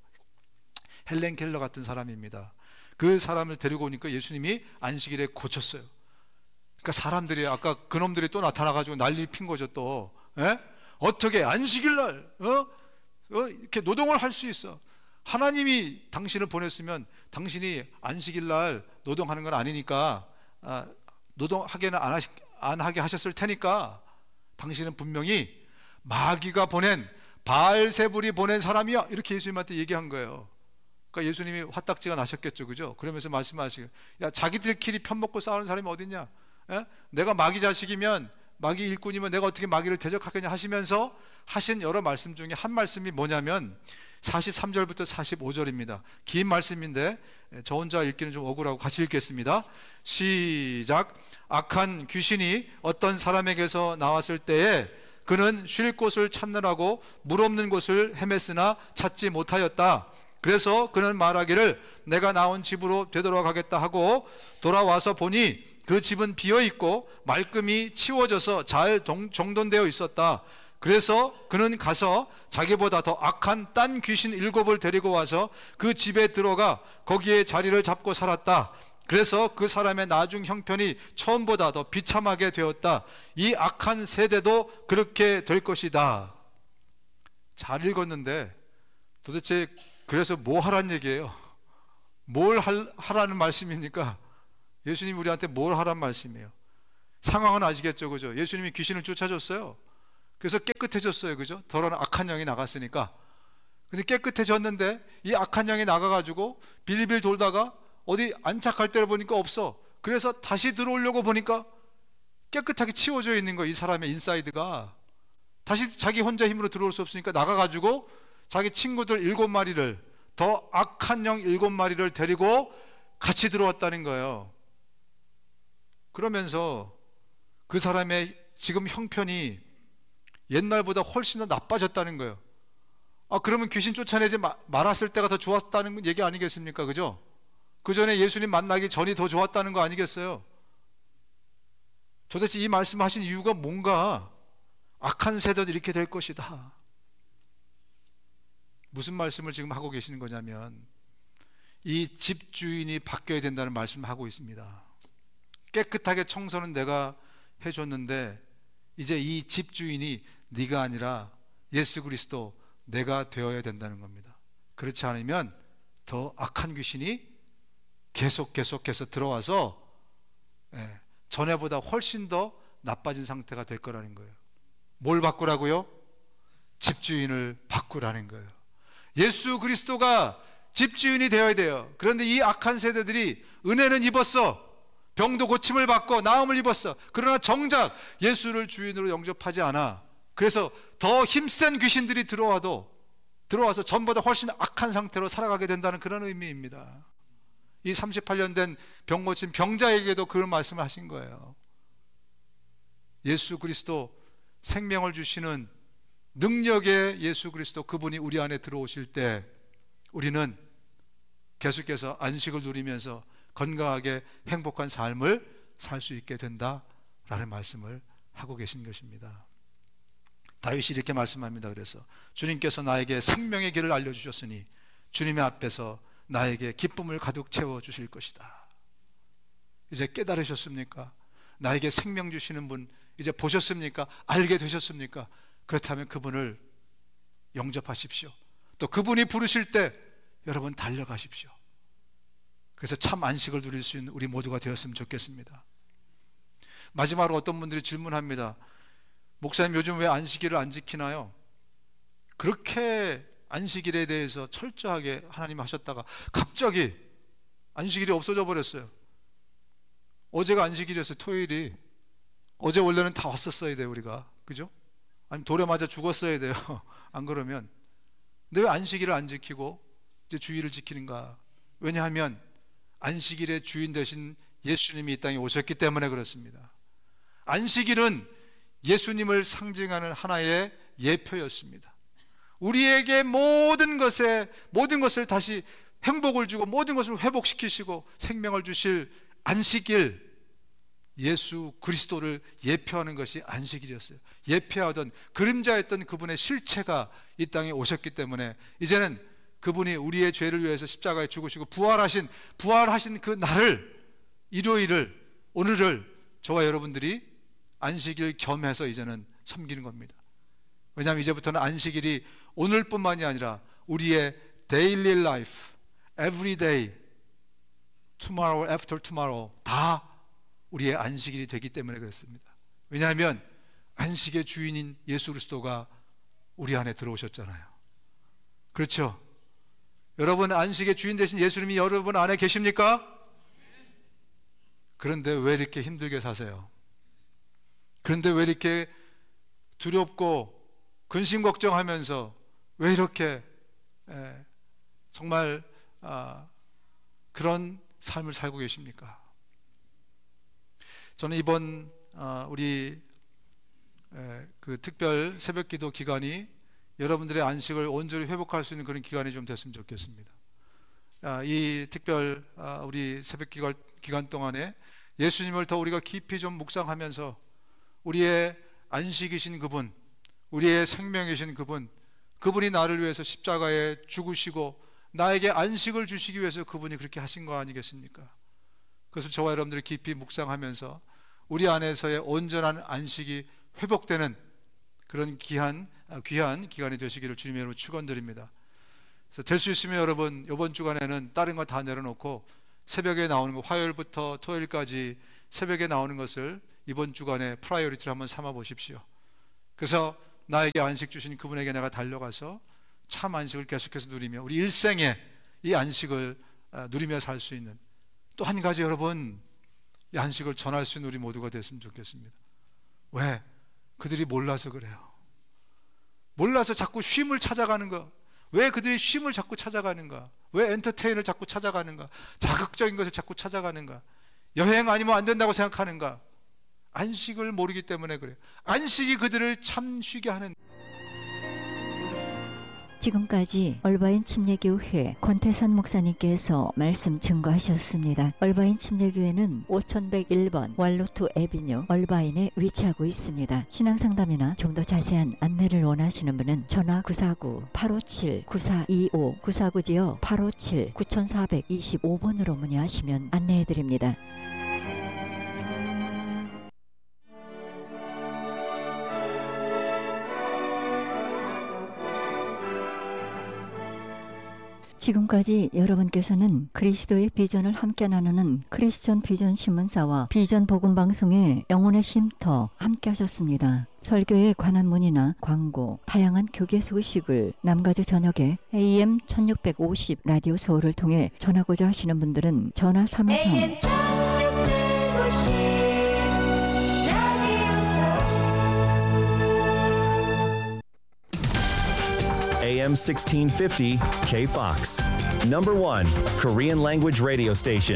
헬렌 켈러 같은 사람입니다. 그 사람을 데리고 오니까 예수님이 안식일에 고쳤어요. 그러니까 사람들이 아까 그놈들이 또 나타나가지고 난리 핀 거죠. 또 에? 어떻게 안식일날 어? 어? 이렇게 노동을 할 수 있어? 하나님이 당신을 보냈으면 당신이 안식일날 노동하는 건 아니니까 아, 노동하게는 안, 하시, 안 하게 하셨을 테니까 당신은 분명히 마귀가 보낸 바알세불이 보낸 사람이야, 이렇게 예수님한테 얘기한 거예요. 그러니까 예수님이 화딱지가 나셨겠죠. 그죠? 그러면서 말씀하시고, 야, 자기들끼리 편먹고 싸우는 사람이 어딨냐? 에? 내가 마귀 자식이면, 마귀 일꾼이면 내가 어떻게 마귀를 대적하겠냐 하시면서 하신 여러 말씀 중에 한 말씀이 뭐냐면 사십삼 절부터 사십오 절입니다. 긴 말씀인데 저 혼자 읽기는 좀 억울하고 같이 읽겠습니다. 시작. 악한 귀신이 어떤 사람에게서 나왔을 때에 그는 쉴 곳을 찾느라고 물 없는 곳을 헤맸으나 찾지 못하였다. 그래서 그는 말하기를 내가 나온 집으로 되돌아가겠다 하고 돌아와서 보니 그 집은 비어있고 말끔히 치워져서 잘 정돈되어 있었다. 그래서 그는 가서 자기보다 더 악한 딴 귀신 일곱을 데리고 와서 그 집에 들어가 거기에 자리를 잡고 살았다. 그래서 그 사람의 나중 형편이 처음보다 더 비참하게 되었다. 이 악한 세대도 그렇게 될 것이다. 잘 읽었는데 도대체 그래서 뭐 하란 얘기예요? 뭘 하라는 말씀입니까? 예수님이 우리한테 뭘 하란 말씀이에요? 상황은 아시겠죠, 그죠? 예수님이 귀신을 쫓아줬어요. 그래서 깨끗해졌어요, 그죠? 더러운 악한 영이 나갔으니까. 근데 깨끗해졌는데 이 악한 영이 나가가지고 빌빌 돌다가 어디 안착할 때를 보니까 없어. 그래서 다시 들어오려고 보니까 깨끗하게 치워져 있는 거예요. 이 사람의 인사이드가. 다시 자기 혼자 힘으로 들어올 수 없으니까 나가가지고 자기 친구들 일곱 마리를, 더 악한 영 일곱 마리를 데리고 같이 들어왔다는 거예요. 그러면서 그 사람의 지금 형편이 옛날보다 훨씬 더 나빠졌다는 거예요. 아, 그러면 귀신 쫓아내지 마, 말았을 때가 더 좋았다는 얘기 아니겠습니까? 그죠? 그 전에 예수님 만나기 전이 더 좋았다는 거 아니겠어요? 도대체 이 말씀하신 이유가 뭔가? 악한 세대도 이렇게 될 것이다. 무슨 말씀을 지금 하고 계시는 거냐면 이 집주인이 바뀌어야 된다는 말씀을 하고 있습니다. 깨끗하게 청소는 내가 해줬는데 이제 이 집주인이 네가 아니라 예수 그리스도 내가 되어야 된다는 겁니다. 그렇지 않으면 더 악한 귀신이 계속 계속해서 들어와서 예, 전에보다 훨씬 더 나빠진 상태가 될 거라는 거예요. 뭘 바꾸라고요? 집주인을 바꾸라는 거예요. 예수 그리스도가 집주인이 되어야 돼요. 그런데 이 악한 세대들이 은혜는 입었어. 병도 고침을 받고 나음을 입었어. 그러나 정작 예수를 주인으로 영접하지 않아. 그래서 더 힘센 귀신들이 들어와도 들어와서 전보다 훨씬 악한 상태로 살아가게 된다는 그런 의미입니다. 이 삼십팔 년 된 병 고친 병자에게도 그런 말씀을 하신 거예요. 예수 그리스도 생명을 주시는 능력의 예수 그리스도, 그분이 우리 안에 들어오실 때 우리는 계속해서 안식을 누리면서 건강하게 행복한 삶을 살 수 있게 된다라는 말씀을 하고 계신 것입니다. 다윗이 이렇게 말씀합니다. 그래서 주님께서 나에게 생명의 길을 알려주셨으니 주님의 앞에서 나에게 기쁨을 가득 채워주실 것이다. 이제 깨달으셨습니까? 나에게 생명 주시는 분 이제 보셨습니까? 알게 되셨습니까? 그렇다면 그분을 영접하십시오. 또 그분이 부르실 때 여러분 달려가십시오. 그래서 참 안식을 누릴 수 있는 우리 모두가 되었으면 좋겠습니다. 마지막으로 어떤 분들이 질문합니다. 목사님, 요즘 왜 안식일을 안 지키나요? 그렇게 안식일에 대해서 철저하게 하나님 하셨다가 갑자기 안식일이 없어져 버렸어요. 어제가 안식일이었어요. 토요일이. 어제 원래는 다 왔었어야 돼요, 우리가. 그죠? 아니 돌에 맞아 죽었어야 돼요. 안 그러면. 근데 왜 안식일을 안 지키고 이제 주일을 지키는가? 왜냐하면 안식일의 주인 되신 예수님이 이 땅에 오셨기 때문에 그렇습니다. 안식일은 예수님을 상징하는 하나의 예표였습니다. 우리에게 모든 것에 모든 것을 다시 행복을 주고 모든 것을 회복시키시고 생명을 주실 안식일, 예수 그리스도를 예표하는 것이 안식일이었어요. 예표하던 그림자였던 그분의 실체가 이 땅에 오셨기 때문에 이제는 그분이 우리의 죄를 위해서 십자가에 죽으시고 부활하신 부활하신 그 날을, 일요일을, 오늘을 저와 여러분들이 안식일 겸해서 이제는 섬기는 겁니다. 왜냐하면 이제부터는 안식일이 오늘뿐만이 아니라 우리의 daily life, every day, tomorrow, after tomorrow 다 우리의 안식일이 되기 때문에 그렇습니다. 왜냐하면 안식의 주인인 예수 그리스도가 우리 안에 들어오셨잖아요. 그렇죠? 여러분, 안식의 주인 되신 예수님이 여러분 안에 계십니까? 그런데 왜 이렇게 힘들게 사세요? 그런데 왜 이렇게 두렵고 근심 걱정하면서 왜 이렇게 에, 정말 아, 그런 삶을 살고 계십니까? 저는 이번 아, 우리 에, 그 특별 새벽기도 기간이 여러분들의 안식을 온전히 회복할 수 있는 그런 기간이 좀 됐으면 좋겠습니다. 아, 이 특별 아, 우리 새벽기도 기간 동안에 예수님을 더 우리가 깊이 좀 묵상하면서 우리의 안식이신 그분, 우리의 생명이신 그분, 그분이 나를 위해서 십자가에 죽으시고 나에게 안식을 주시기 위해서 그분이 그렇게 하신 거 아니겠습니까? 그래서 저와 여러분들이 깊이 묵상하면서 우리 안에서의 온전한 안식이 회복되는 그런 귀한, 귀한 기간이 되시기를 주님의 이름으로 축원드립니다. 그래서 될 수 있으면 여러분 이번 주간에는 다른 거 다 내려놓고 새벽에 나오는 거, 화요일부터 토요일까지 새벽에 나오는 것을 이번 주간에 프라이어리티를 한번 삼아 보십시오. 그래서 나에게 안식 주신 그분에게 내가 달려가서 참 안식을 계속해서 누리며 우리 일생에 이 안식을 누리며 살 수 있는, 또 한 가지 여러분, 이 안식을 전할 수 있는 우리 모두가 됐으면 좋겠습니다. 왜? 그들이 몰라서 그래요. 몰라서 자꾸 쉼을 찾아가는 거. 왜 그들이 쉼을 자꾸 찾아가는가? 왜 엔터테인을 자꾸 찾아가는가? 자극적인 것을 자꾸 찾아가는가? 여행 아니면 안 된다고 생각하는가? 안식을 모르기 때문에 그래요. 안식이 그들을 참 쉬게 하는. 지금까지 얼바인 침례교회 권태선 목사님께서 말씀 증거하셨습니다. 얼바인 침례교회는 오천백일 번 왈로투 애비뉴 얼바인에 위치하고 있습니다. 신앙상담이나 좀 더 자세한 안내를 원하시는 분은 전화 구사구 팔오칠 구사이오 구사구지요 팔오칠 구사이오 번으로 문의하시면 안내해드립니다. 지금까지 여러분께서는 그리스도의 비전을 함께 나누는 크리스천 비전 신문사와 비전 복음 방송의 영혼의 쉼터 함께 하셨습니다. 설교에 관한 문의나 광고, 다양한 교계 소식을 남가주 저녁에 에이엠 천육백오십 라디오 서울을 통해 전하고자 하시는 분들은 전화 삼이삼 에이엠 sixteen fifty K-Fox, number one Korean language radio station.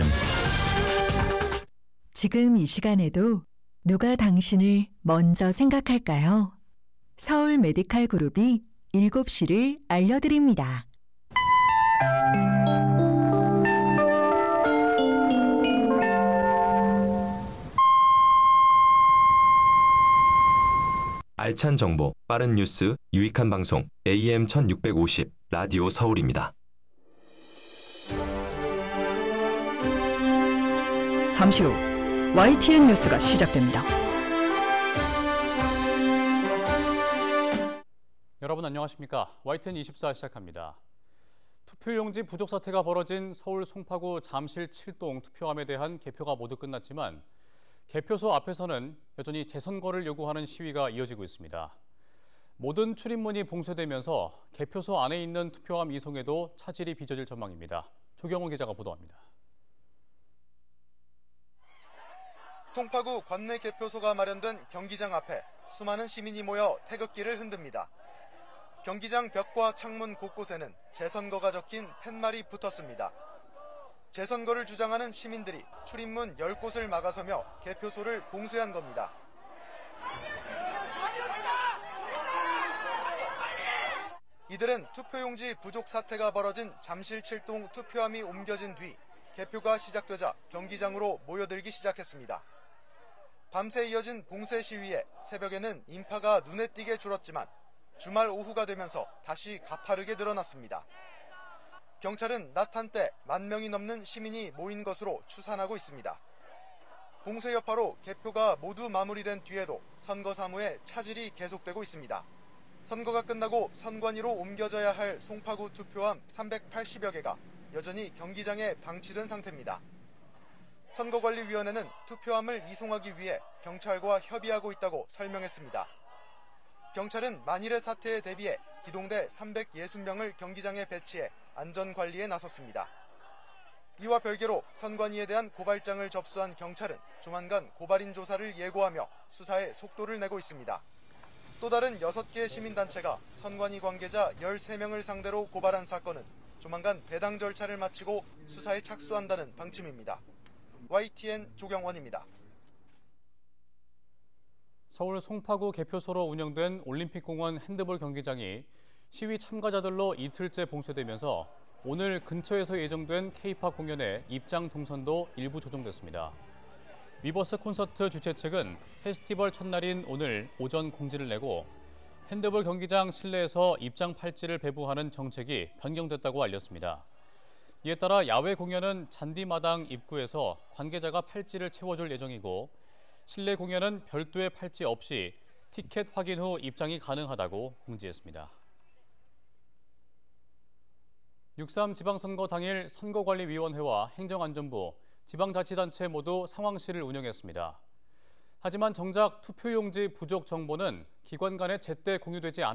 지금 이 시간에도 누가 당신을 먼저 생각할까요? 서울 메디칼 그룹이 일곱 시를 알려드립니다. 알찬 정보, 빠른 뉴스, 유익한 방송 에이엠 천육백오십 라디오 서울입니다. 잠시 후 와이티엔 뉴스가 시작됩니다. 여러분 안녕하십니까? 와이티엔 이십사 시작합니다. 투표용지 부족 사태가 벌어진 서울 송파구 잠실 칠동 투표함에 대한 개표가 모두 끝났지만 개표소 앞에서는 여전히 재선거를 요구하는 시위가 이어지고 있습니다. 모든 출입문이 봉쇄되면서 개표소 안에 있는 투표함 이송에도 차질이 빚어질 전망입니다. 조경호 기자가 보도합니다. 송파구 관내 개표소가 마련된 경기장 앞에 수많은 시민이 모여 태극기를 흔듭니다. 경기장 벽과 창문 곳곳에는 재선거가 적힌 팻말이 붙었습니다. 재선거를 주장하는 시민들이 출입문 열 곳을 막아서며 개표소를 봉쇄한 겁니다. 이들은 투표용지 부족 사태가 벌어진 잠실 칠동 투표함이 옮겨진 뒤 개표가 시작되자 경기장으로 모여들기 시작했습니다. 밤새 이어진 봉쇄 시위에 새벽에는 인파가 눈에 띄게 줄었지만 주말 오후가 되면서 다시 가파르게 늘어났습니다. 경찰은 낮 한때 만 명이 넘는 시민이 모인 것으로 추산하고 있습니다. 봉쇄 여파로 개표가 모두 마무리된 뒤에도 선거 사무에 차질이 계속되고 있습니다. 선거가 끝나고 선관위로 옮겨져야 할 송파구 투표함 삼백팔십여 개가 여전히 경기장에 방치된 상태입니다. 선거관리위원회는 투표함을 이송하기 위해 경찰과 협의하고 있다고 설명했습니다. 경찰은 만일의 사태에 대비해 기동대 삼백육십 명을 경기장에 배치해 안전관리에 나섰습니다. 이와 별개로 선관위에 대한 고발장을 접수한 경찰은 조만간 고발인 조사를 예고하며 수사에 속도를 내고 있습니다. 또 다른 여섯 개의 시민단체가 선관위 관계자 열세 명을 상대로 고발한 사건은 조만간 배당 절차를 마치고 수사에 착수한다는 방침입니다. 와이티엔 조경원입니다. 서울 송파구 개표소로 운영된 올림픽공원 핸드볼 경기장이 시위 참가자들로 이틀째 봉쇄되면서 오늘 근처에서 예정된 K-팝 공연의 입장 동선도 일부 조정됐습니다. 위버스 콘서트 주최 측은 페스티벌 첫날인 오늘 오전 공지를 내고 핸드볼 경기장 실내에서 입장 팔찌를 배부하는 정책이 변경됐다고 알렸습니다. 이에 따라 야외 공연은 잔디마당 입구에서 관계자가 팔찌를 채워줄 예정이고 실내 공연은 별도의 팔찌 없이 티켓 확인 후 입장이 가능하다고 공지했습니다. 육삼 지방선거 당일 선거관리위원회와 행정안전부, 지방자치단체 모두 상황실을 운영했습니다. 하지만 정작 투표용지 부족 정보는 기관 간에 제때 공유되지 않았습니다.